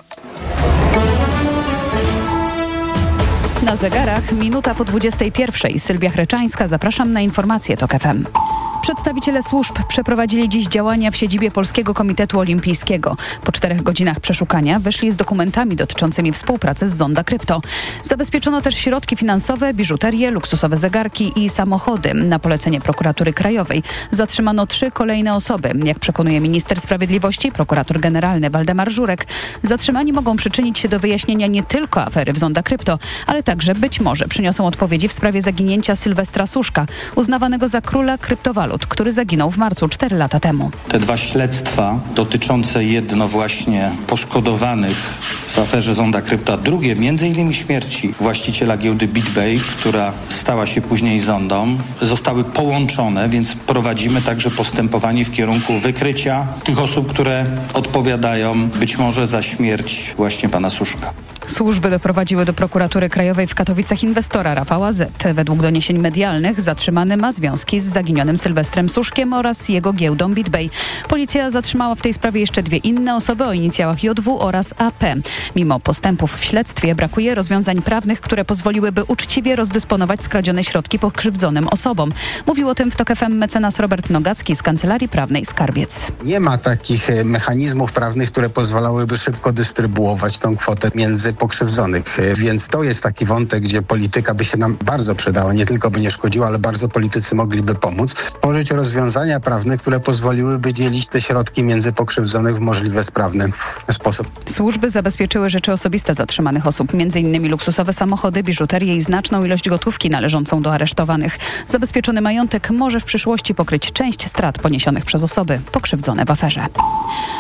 Na zegarach minuta po dwudziestej pierwszej. Sylwia Chreczańska, zapraszam na informacje Tok F M. Przedstawiciele służb przeprowadzili dziś działania w siedzibie Polskiego Komitetu Olimpijskiego. Po czterech godzinach przeszukania wyszli z dokumentami dotyczącymi współpracy z zonda krypto. Zabezpieczono też środki finansowe, biżuterię, luksusowe zegarki i samochody. Na polecenie prokuratury krajowej zatrzymano trzy kolejne osoby. Jak przekonuje minister sprawiedliwości, prokurator generalny Waldemar Żurek, zatrzymani mogą przyczynić się do wyjaśnienia nie tylko afery w zonda krypto, ale także być może przyniosą odpowiedzi w sprawie zaginięcia Sylwestra Suszka, uznawanego za króla kryptowalut, który zaginął w marcu cztery lata temu. Te dwa śledztwa dotyczące jedno właśnie poszkodowanych w aferze zonda krypto, a drugie między innymi śmierci właściciela giełdy BitBay, która stała się później zondą, zostały połączone, więc prowadzimy także postępowanie w kierunku wykrycia tych osób, które odpowiadają być może za śmierć właśnie pana Suszka. Służby doprowadziły do prokuratury krajowej w Katowicach inwestora Rafała Z. Według doniesień medialnych zatrzymany ma związki z zaginionym Sylwestrem Suszkiem oraz jego giełdą BitBay. Policja zatrzymała w tej sprawie jeszcze dwie inne osoby o inicjałach J W oraz A P. Mimo postępów w śledztwie brakuje rozwiązań prawnych, które pozwoliłyby uczciwie rozdysponować skradzione środki pokrzywdzonym osobom. Mówił o tym w Tok F M mecenas Robert Nogacki z Kancelarii Prawnej Skarbiec. Nie ma takich mechanizmów prawnych, które pozwalałyby szybko dystrybuować tą kwotę między pokrzywdzonych. Więc to jest taki wątek, gdzie polityka by się nam bardzo przydała. Nie tylko by nie szkodziła, ale bardzo politycy mogliby pomóc. Stworzyć rozwiązania prawne, które pozwoliłyby dzielić te środki między pokrzywdzonych w możliwie sprawny sposób. Służby zabezpieczyły rzeczy osobiste zatrzymanych osób, między innymi luksusowe samochody, biżuterię i znaczną ilość gotówki należącą do aresztowanych. Zabezpieczony majątek może w przyszłości pokryć część strat poniesionych przez osoby pokrzywdzone w aferze.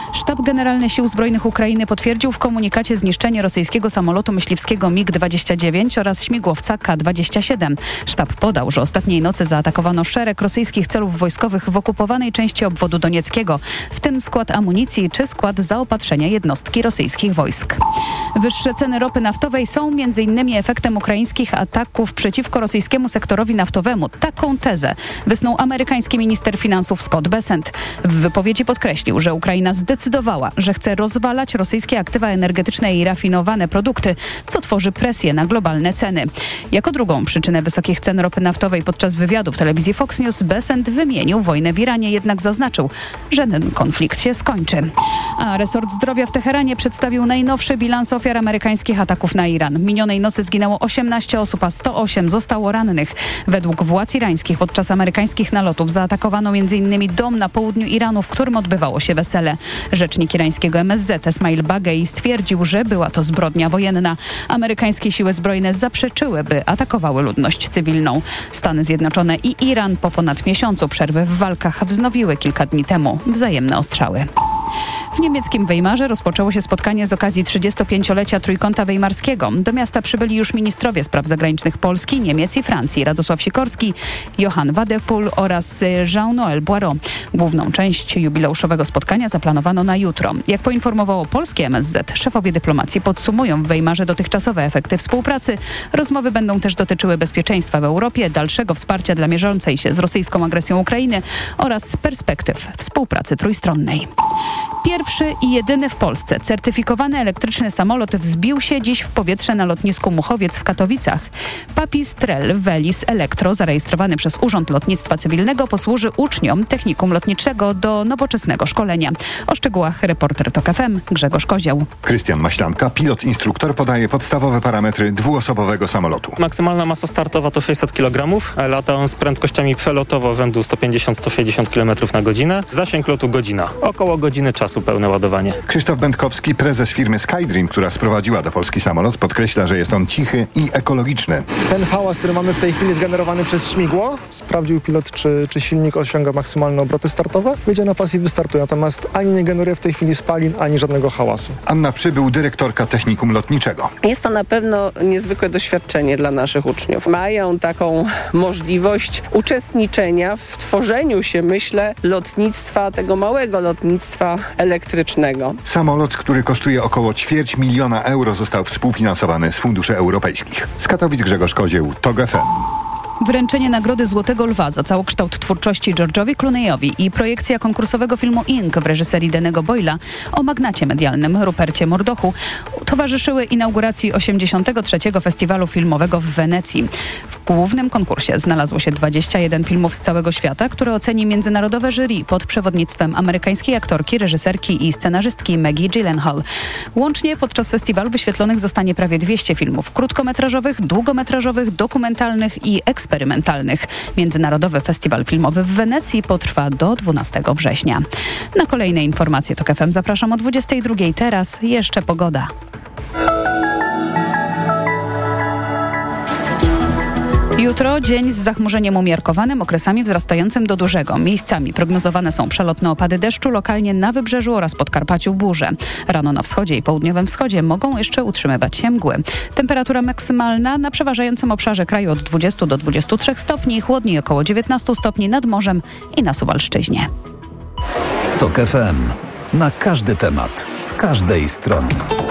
Sztab Generalny Sił Zbrojnych Ukrainy potwierdził w komunikacie zniszczenie rosyjskiego samolotu myśliwskiego mig dwadzieścia dziewięć oraz śmigłowca Ka dwadzieścia siedem. Sztab podał, że ostatniej nocy zaatakowano szereg rosyjskich celów wojskowych w okupowanej części obwodu donieckiego, w tym skład amunicji czy skład zaopatrzenia jednostki rosyjskich wojsk. Wyższe ceny ropy naftowej są między innymi efektem ukraińskich ataków przeciwko rosyjskiemu sektorowi naftowemu. Taką tezę wysnuł amerykański minister finansów Scott Bessent. W wypowiedzi podkreślił, że Ukraina zdecydowała, że chce rozwalać rosyjskie aktywa energetyczne i rafinowane produkty, co tworzy presję na globalne ceny. Jako drugą przyczynę wysokich cen ropy naftowej podczas wywiadu w telewizji Fox News Bessent wymienił wojnę w Iranie, jednak zaznaczył, że ten konflikt się skończy. A resort zdrowia w Teheranie przedstawił najnowszy bilans ofiar amerykańskich ataków na Iran. Minionej nocy zginęło osiemnaście osób, a sto osiem zostało rannych. Według władz irańskich podczas amerykańskich nalotów zaatakowano m.in. dom na południu Iranu, w którym odbywało się wesele. Rzecznik irańskiego M S Z Esmail Bagei stwierdził, że była to zbrodnia wojenna. Amerykańskie siły zbrojne zaprzeczyły, by atakowały ludność cywilną. Stany Zjednoczone i Iran po ponad miesiącu przerwy w walkach wznowiły kilka dni temu wzajemne ostrzały. W niemieckim Weimarze rozpoczęło się spotkanie z okazji trzydziestopięciolecia Trójkąta Weimarskiego. Do miasta przybyli już ministrowie spraw zagranicznych Polski, Niemiec i Francji, Radosław Sikorski, Johann Wadepool oraz Jean-Noël Boireau. Główną część jubileuszowego spotkania zaplanowano na jutro. Jak poinformowało polskie M S Z, szefowie dyplomacji podsumują w Weimarze dotychczasowe efekty współpracy. Rozmowy będą też dotyczyły bezpieczeństwa w Europie, dalszego wsparcia dla mierzącej się z rosyjską agresją Ukrainy oraz perspektyw współpracy trójstronnej. Pierwszy i jedyny w Polsce certyfikowany elektryczny samolot wzbił się dziś w powietrze na lotnisku Muchowiec w Katowicach. Pipistrel Velis Elektro, zarejestrowany przez Urząd Lotnictwa Cywilnego, posłuży uczniom technikum lotniczego do nowoczesnego szkolenia. O szczegółach reporter TOK F M Grzegorz Kozioł. Krystian Maślanka, pilot-instruktor, podaje podstawowe parametry dwuosobowego samolotu. Maksymalna masa startowa to sześćset kilogramów. Lata on z prędkościami przelotowo rzędu sto pięćdziesiąt do stu sześćdziesięciu kilometrów na godzinę. Zasięg lotu godzina. Około godziny czasu pełne ładowanie. Krzysztof Będkowski, prezes firmy Skydream, która sprowadziła do Polski samolot, podkreśla, że jest on cichy i ekologiczny. Ten hałas, który mamy w tej chwili zgenerowany przez śmigło, sprawdził pilot, czy, czy silnik osiąga maksymalne obroty startowe. Wyjdzie na pas i wystartuje, natomiast ani nie generuje w tej chwili spalin, ani żadnego hałasu. Anna Przybył, dyrektorka technikum lotniczego. Jest to na pewno niezwykłe doświadczenie dla naszych uczniów. Mają taką możliwość uczestniczenia w tworzeniu się, myślę, lotnictwa, tego małego lotnictwa elektrycznego. Samolot, który kosztuje około ćwierć miliona euro, został współfinansowany z funduszy europejskich. Z Katowic Grzegorz Kozieł, TOK F M. Wręczenie Nagrody Złotego Lwa za całokształt twórczości George'owi Clooney'owi i projekcja konkursowego filmu Ink w reżyserii Danny'ego Boyla o magnacie medialnym Rupercie Murdochu towarzyszyły inauguracji osiemdziesiątego trzeciego Festiwalu Filmowego w Wenecji. W głównym konkursie znalazło się dwadzieścia jeden filmów z całego świata, które oceni międzynarodowe jury pod przewodnictwem amerykańskiej aktorki, reżyserki i scenarzystki Maggie Gyllenhaal. Łącznie podczas festiwalu wyświetlonych zostanie prawie dwieście filmów krótkometrażowych, długometrażowych, dokumentalnych i eksperymentalnych. eksperymentalnych. Międzynarodowy Festiwal Filmowy w Wenecji potrwa do dwunastego września. Na kolejne informacje TOK F M zapraszam o dwudziestej drugiej. Teraz jeszcze pogoda. Jutro dzień z zachmurzeniem umiarkowanym, okresami wzrastającym do dużego. Miejscami prognozowane są przelotne opady deszczu, lokalnie na Wybrzeżu oraz Podkarpaciu burze. Rano na wschodzie i południowym wschodzie mogą jeszcze utrzymywać się mgły. Temperatura maksymalna na przeważającym obszarze kraju od dwudziestu do dwudziestu trzech stopni, chłodniej około dziewiętnastu stopni nad morzem i na Suwalszczyźnie. TOK F M. Na każdy temat, z każdej strony.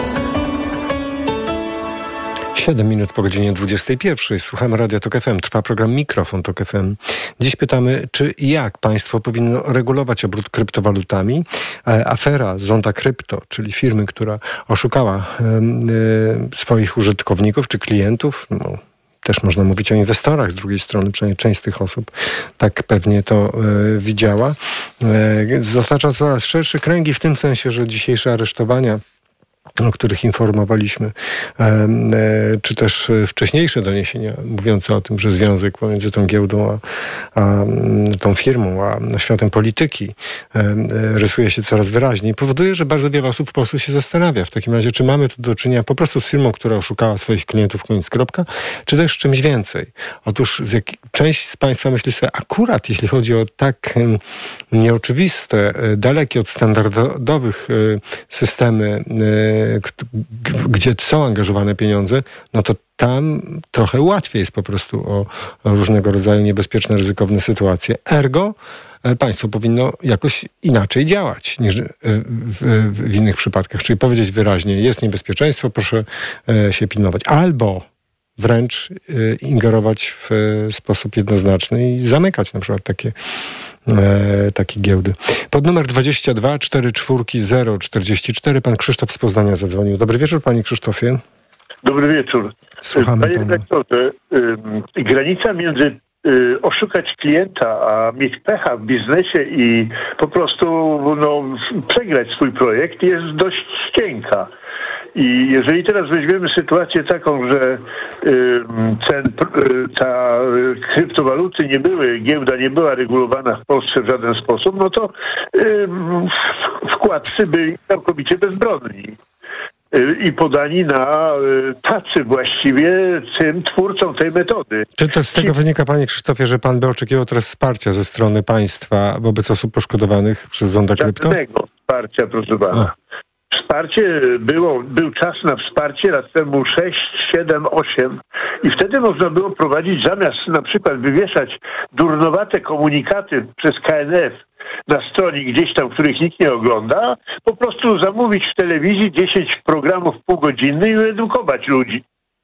siedem minut po godzinie dwudziestej pierwszej. Słuchamy Radia TOK F M. Trwa program Mikrofon TOK F M. Dziś pytamy, czy i jak państwo powinno regulować obrót kryptowalutami. E, afera Zonda Krypto, czyli firmy, która oszukała e, e, swoich użytkowników czy klientów, no, też można mówić o inwestorach z drugiej strony, przynajmniej część z tych osób tak pewnie to e, widziała. E, zatacza coraz szersze kręgi w tym sensie, że dzisiejsze aresztowania o których informowaliśmy, czy też wcześniejsze doniesienia mówiące o tym, że związek pomiędzy tą giełdą a, a tą firmą, a światem polityki rysuje się coraz wyraźniej, powoduje, że bardzo wiele osób w Polsce się zastanawia w takim razie, czy mamy tu do czynienia po prostu z firmą, która oszukała swoich klientów, koniec, kropka, czy też z czymś więcej. Otóż z jak, część z Państwa myśli sobie, akurat jeśli chodzi o tak nieoczywiste, dalekie od standardowych systemy, gdzie są angażowane pieniądze, no to tam trochę łatwiej jest po prostu o, o różnego rodzaju niebezpieczne, ryzykowne sytuacje. Ergo państwo powinno jakoś inaczej działać niż w, w, w innych przypadkach. Czyli powiedzieć wyraźnie, jest niebezpieczeństwo, proszę się pilnować. Albo wręcz ingerować w sposób jednoznaczny i zamykać na przykład takie E, takie giełdy. Pod numer dwadzieścia dwa cztery cztery zero czterdzieści cztery pan Krzysztof z Poznania zadzwonił. Dobry wieczór, panie Krzysztofie. Dobry wieczór. Słuchamy Panie redaktorze, y, granica między y, oszukać klienta, a mieć pecha w biznesie i po prostu no, przegrać swój projekt jest dość cienka. I jeżeli teraz weźmiemy sytuację taką, że y, cen, y, ta kryptowaluty nie były, giełda nie była regulowana w Polsce w żaden sposób, no to y, wkładcy byli całkowicie bezbronni y, i podani na y, tacy właściwie tym twórcom tej metody. Czy to z tego wynika, panie Krzysztofie, że pan by oczekiwał teraz wsparcia ze strony państwa wobec osób poszkodowanych przez zonda krypto? Żadnego wsparcia, proszę pana. A. Wsparcie było, był czas na wsparcie lat temu sześć, siedem, osiem i wtedy można było prowadzić, zamiast na przykład wywieszać durnowate komunikaty przez K N F na stronie gdzieś tam, których nikt nie ogląda, po prostu zamówić w telewizji dziesięć programów półgodzinnych i edukować ludzi.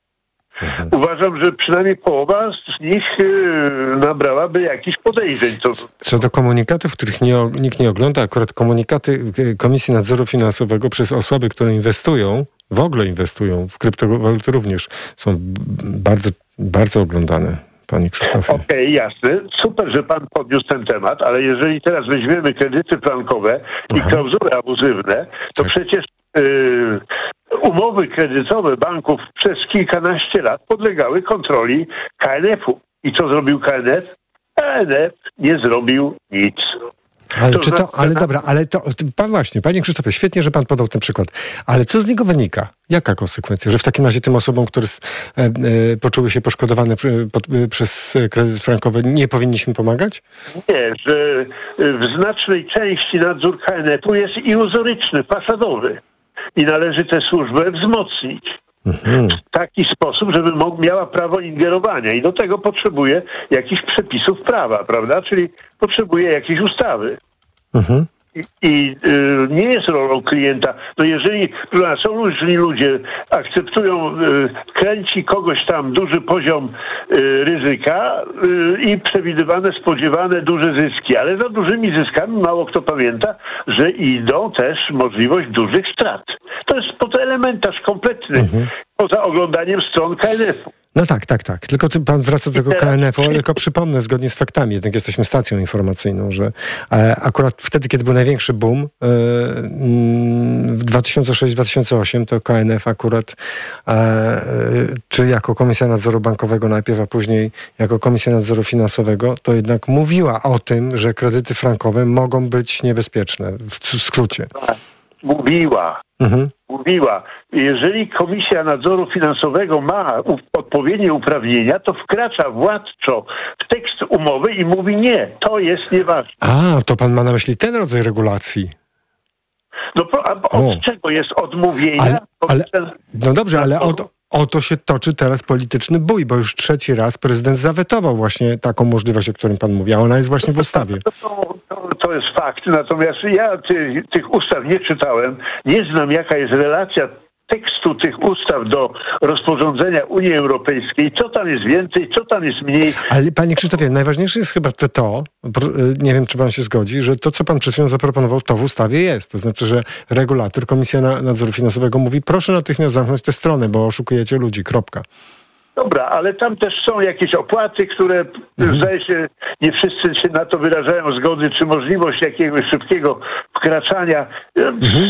Mhm. Uważam, że przynajmniej połowa z nich yy, nabrałaby jakichś podejrzeń. To... Co do komunikatów, których nie, nikt nie ogląda, akurat komunikaty Komisji Nadzoru Finansowego przez osoby, które inwestują, w ogóle inwestują w kryptowaluty również, są bardzo, bardzo oglądane. Panie Krzysztofie. Okej, okay, jasne. Super, że pan podniósł ten temat, ale jeżeli teraz weźmiemy kredyty frankowe i Aha. klauzuły abuzywne, to tak. przecież yy, umowy kredytowe banków przez kilkanaście lat podlegały kontroli K N F-u. I co zrobił K N F? K N F nie zrobił nic. Ale, to czy to, ale dobra, ale to, pan właśnie, panie Krzysztofie, świetnie, że pan podał ten przykład, ale co z niego wynika? Jaka konsekwencja? Że w takim razie tym osobom, które e, e, poczuły się poszkodowane pod, e, przez kredyt frankowy, nie powinniśmy pomagać? Nie, że w znacznej części nadzór K N F-u jest iluzoryczny, fasadowy i należy tę służbę wzmocnić. Mhm. W taki sposób, żeby miała prawo ingerowania i do tego potrzebuje jakichś przepisów prawa, prawda? Czyli potrzebuje jakiejś ustawy. Mhm. I, i y, nie jest rolą klienta. No jeżeli są różni ludzie, akceptują, y, kręci kogoś tam duży poziom y, ryzyka y, i przewidywane, spodziewane duże zyski, ale za dużymi zyskami mało kto pamięta, że idą też możliwość dużych strat. To jest elementarz kompletny, mhm. poza oglądaniem stron K N F-u. No tak, tak, tak. Tylko pan wraca do tego K N F-u, ale tylko przypomnę, zgodnie z faktami, jednak jesteśmy stacją informacyjną, że e, akurat wtedy, kiedy był największy boom e, w dwa tysiące szósty dwa tysiące ósmy, to K N F akurat e, czy jako Komisja Nadzoru Bankowego najpierw, a później jako Komisja Nadzoru Finansowego, to jednak mówiła o tym, że kredyty frankowe mogą być niebezpieczne, w skrócie. Mówiła. Mhm. Mówiła. Jeżeli Komisja Nadzoru Finansowego ma u- odpowiednie uprawnienia, to wkracza władczo w tekst umowy i mówi nie, to jest nieważne. A, to pan ma na myśli ten rodzaj regulacji. No a od o. czego jest odmówienia? Ale, ale, no dobrze, ale od, o to się toczy teraz polityczny bój, bo już trzeci raz prezydent zawetował właśnie taką możliwość, o którym pan mówi, a ona jest właśnie w ustawie. To, to, to, to jest fakt, natomiast ja ty, tych ustaw nie czytałem, nie znam jaka jest relacja tekstu tych ustaw do rozporządzenia Unii Europejskiej, co tam jest więcej, co tam jest mniej. Ale panie Krzysztofie, najważniejsze jest chyba to, to, nie wiem czy pan się zgodzi, że to co pan przed chwilą zaproponował, to w ustawie jest. To znaczy, że regulator, Komisja Nadzoru Finansowego mówi, proszę natychmiast zamknąć tę stronę, bo oszukujecie ludzi, kropka. Dobra, ale tam też są jakieś opłaty, które mhm. zdaje się, nie wszyscy się na to wyrażają zgody, czy możliwość jakiegoś szybkiego wkraczania. Mhm.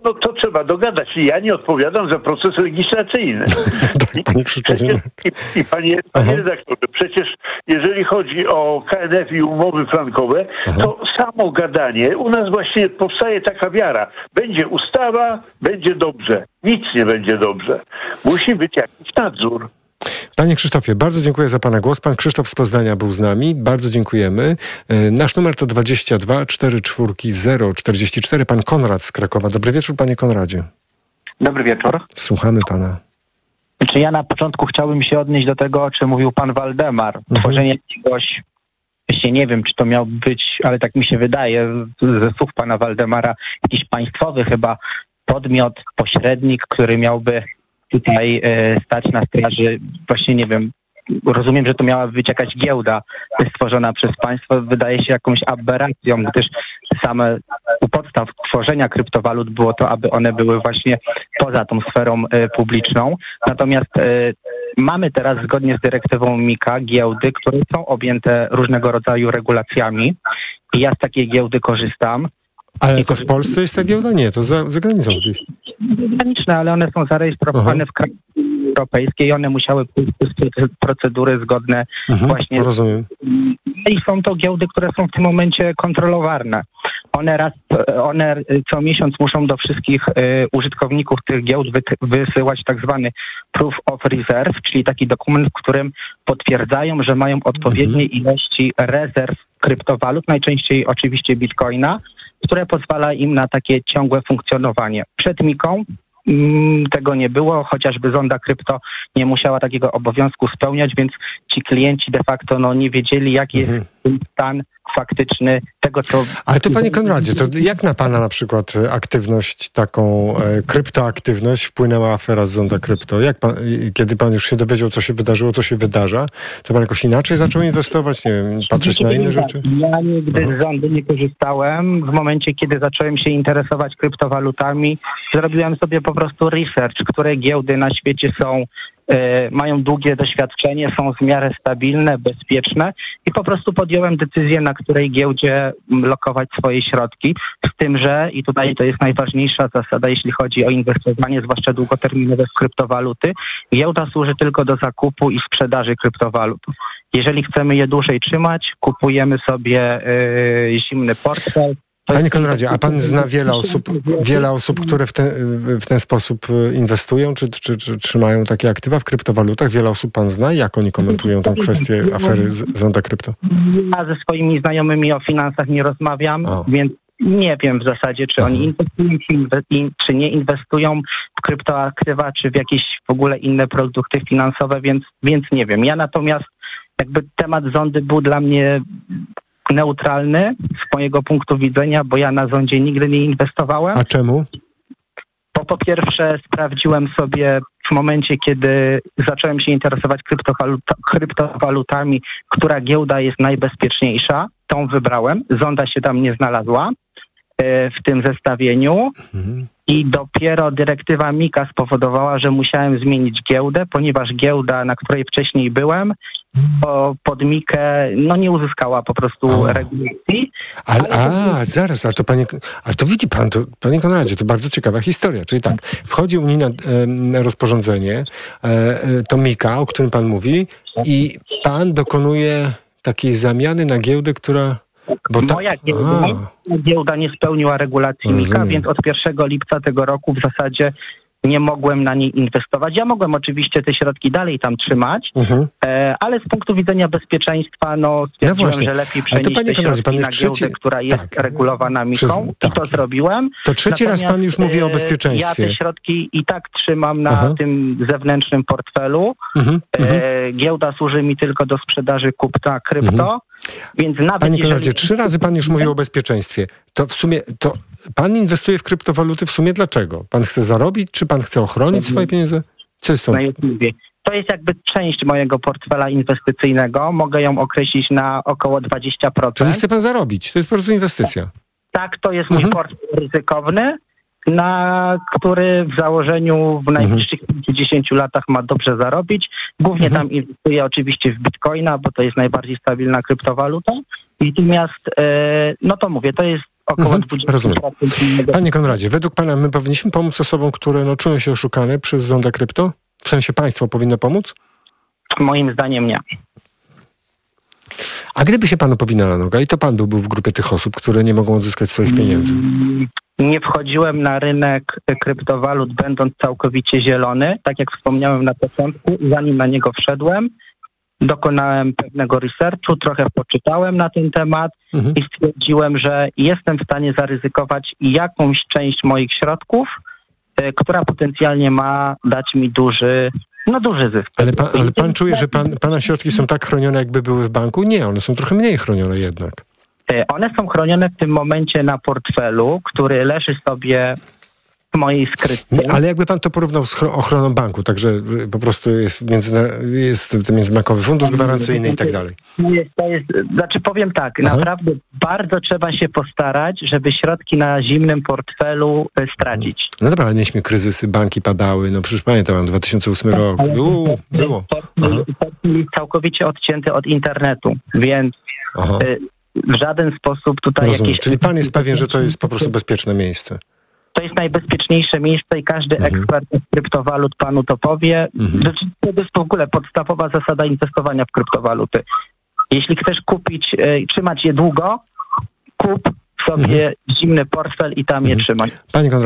no to trzeba dogadać. Ja nie odpowiadam za proces legislacyjny. tak, panie Krzysztofie. I, i panie, panie redaktorze, przecież jeżeli chodzi o K N F i umowy frankowe, Aha. to samo gadanie, u nas właśnie powstaje taka wiara. Będzie ustawa, będzie dobrze. Nic nie będzie dobrze. Musi być jakiś nadzór. Panie Krzysztofie, bardzo dziękuję za pana głos. Pan Krzysztof z Poznania był z nami. Bardzo dziękujemy. Nasz numer to dwadzieścia dwa cztery cztery zero czterdzieści cztery. Pan Konrad z Krakowa. Dobry wieczór, panie Konradzie. Dobry wieczór. Słuchamy pana. Znaczy ja na początku chciałbym się odnieść do tego, o czym mówił pan Waldemar. Mhm. Tworzenie jakiegoś, właśnie nie wiem, czy to miał być, ale tak mi się wydaje, ze słów pana Waldemara, jakiś państwowy chyba podmiot, pośrednik, który miałby tutaj e, stać na straży, właśnie nie wiem, rozumiem, że to miała być jakaś giełda stworzona przez państwo, wydaje się jakąś aberracją, gdyż same u podstaw tworzenia kryptowalut było to, aby one były właśnie poza tą sferą e, publiczną. Natomiast e, mamy teraz zgodnie z dyrektywą MiCA giełdy, które są objęte różnego rodzaju regulacjami i ja z takiej giełdy korzystam. Ale to w Polsce jest ta giełda? Nie, to za, za granicą gdzieś. Zagraniczne, ale one są zarejestrowane Aha. w krajach europejskiej i one musiały pójść przez procedury zgodne mhm, właśnie. Rozumiem. I są to giełdy, które są w tym momencie kontrolowane. One raz, one co miesiąc muszą do wszystkich y, użytkowników tych giełd wy, wysyłać tak zwany proof of reserve, czyli taki dokument, w którym potwierdzają, że mają odpowiednie mhm. ilości rezerw kryptowalut, najczęściej oczywiście bitcoina, które pozwala im na takie ciągłe funkcjonowanie. Przed MiCą mm, tego nie było, chociażby Zonda Krypto nie musiała takiego obowiązku spełniać, więc ci klienci de facto no, nie wiedzieli, jaki mhm. jest stan faktyczny tego, co... Ale to panie Konradzie, to jak na pana na przykład aktywność, taką e, kryptoaktywność wpłynęła afera z Zonda Krypto? Jak pan, kiedy pan już się dowiedział, co się wydarzyło, co się wydarza, to pan jakoś inaczej zaczął inwestować, nie wiem, patrzeć na inne rzeczy? Ja nigdy z Zondy nie korzystałem. W momencie, kiedy zacząłem się interesować kryptowalutami, zrobiłem sobie po prostu research, które giełdy na świecie są mają długie doświadczenie, są w miarę stabilne, bezpieczne i po prostu podjąłem decyzję, na której giełdzie lokować swoje środki, z tym, że i tutaj to jest najważniejsza zasada, jeśli chodzi o inwestowanie, zwłaszcza długoterminowe w kryptowaluty, giełda służy tylko do zakupu i sprzedaży kryptowalut. Jeżeli chcemy je dłużej trzymać, kupujemy sobie yy, zimny portfel. Panie Konradzie, a pan zna wiele osób, wiele osób, które w ten, w ten sposób inwestują, czy, czy, czy trzymają takie aktywa w kryptowalutach? Wiele osób pan zna? Jak oni komentują tę kwestię afery Zonda Krypto? Ja ze swoimi znajomymi o finansach nie rozmawiam, o. więc nie wiem w zasadzie, czy oni inwestują, czy nie inwestują w kryptoaktywa, czy w jakieś w ogóle inne produkty finansowe, więc, więc nie wiem. Ja natomiast jakby temat Zondy był dla mnie neutralny z mojego punktu widzenia, bo ja na Zondzie nigdy nie inwestowałem. A czemu? Bo po pierwsze sprawdziłem sobie w momencie, kiedy zacząłem się interesować kryptowaluta, kryptowalutami, która giełda jest najbezpieczniejsza. Tą wybrałem. Zonda się tam nie znalazła e, w tym zestawieniu. Mhm. I dopiero dyrektywa MiCA spowodowała, że musiałem zmienić giełdę, ponieważ giełda, na której wcześniej byłem, bo pod MiCę no nie uzyskała po prostu o. regulacji. Ale, ale a, zaraz, ale to panie, ale to widzi pan, to, panie Konradzie, to bardzo ciekawa historia. Czyli tak, wchodzi unijne e, rozporządzenie, e, to MiCA, o którym pan mówi, i pan dokonuje takiej zamiany na giełdę, która... Bo ta... Moja giełda, giełda nie spełniła regulacji MiCA, więc od pierwszego lipca tego roku w zasadzie nie mogłem na niej inwestować. Ja mogłem oczywiście te środki dalej tam trzymać, uh-huh. e, ale z punktu widzenia bezpieczeństwa no stwierdziłem, no że lepiej przenieść te środki Konradzie, pan na trzeci... giełdę, która jest tak. regulowana MiCą. Przez... Tak. I to zrobiłem. To trzeci Natomiast, raz pan już mówi o bezpieczeństwie. Ja te środki i tak trzymam na uh-huh. tym zewnętrznym portfelu. Uh-huh. E, giełda służy mi tylko do sprzedaży kupna krypto. Uh-huh. Więc nawet Panie jeżeli... Konradzie, trzy razy pan już mówił o bezpieczeństwie. To w sumie, to pan inwestuje w kryptowaluty w sumie dlaczego? Pan chce zarobić, czy pan chce ochronić swoje pieniądze? Co jest to? To jest jakby część mojego portfela inwestycyjnego. Mogę ją określić na około dwadzieścia procent. Czyli chce pan zarobić? To jest po prostu inwestycja. Tak, to jest mój mhm. portfel ryzykowny, na który w założeniu w najbliższych kilkudziesięciu latach ma dobrze zarobić. Głównie mhm. tam inwestuję oczywiście w bitcoina, bo to jest najbardziej stabilna kryptowaluta. Natomiast, e, no to mówię, to jest około Mhm, dwadzieścia rozumiem. procent. Panie Konradzie, według pana my powinniśmy pomóc osobom, które no, czują się oszukane przez Zonda Krypto? W sensie państwo powinno pomóc? Moim zdaniem nie. A gdyby się panu powinęła noga i to pan byłby w grupie tych osób, które nie mogą odzyskać swoich pieniędzy? Nie wchodziłem na rynek kryptowalut, będąc całkowicie zielony. Tak jak wspomniałem na początku, zanim na niego wszedłem, dokonałem pewnego researchu, trochę poczytałem na ten temat mhm. i stwierdziłem, że jestem w stanie zaryzykować jakąś część moich środków, y, która potencjalnie ma dać mi duży, no duży zysk. Ale pan, ale pan czuje, że pan, pana środki są tak chronione, jakby były w banku? Nie, one są trochę mniej chronione jednak. One są chronione w tym momencie na portfelu, który leży sobie w mojej skrytce. Nie, ale jakby pan to porównał z ochroną banku, także po prostu jest, między, jest międzybankowy fundusz gwarancyjny i tak dalej. To jest, to jest, znaczy powiem tak, Aha. naprawdę bardzo trzeba się postarać, żeby środki na zimnym portfelu stracić. No dobra, ale mieliśmy kryzysy, banki padały, no przecież pamiętam, dwa tysiące ósmy rok, Uu, było. Portfel całkowicie odcięty od internetu, więc Aha. w żaden sposób tutaj Rozumiem. jakieś... Czyli pan jest pewien, że to jest po prostu bezpieczne miejsce? To jest najbezpieczniejsze miejsce i każdy mhm. ekspert z kryptowalut panu to powie. Mhm. To jest w ogóle podstawowa zasada inwestowania w kryptowaluty. Jeśli chcesz kupić, y, trzymać je długo, kup sobie mhm. zimny portfel i tam mhm. je trzymaj. Panie Konrad,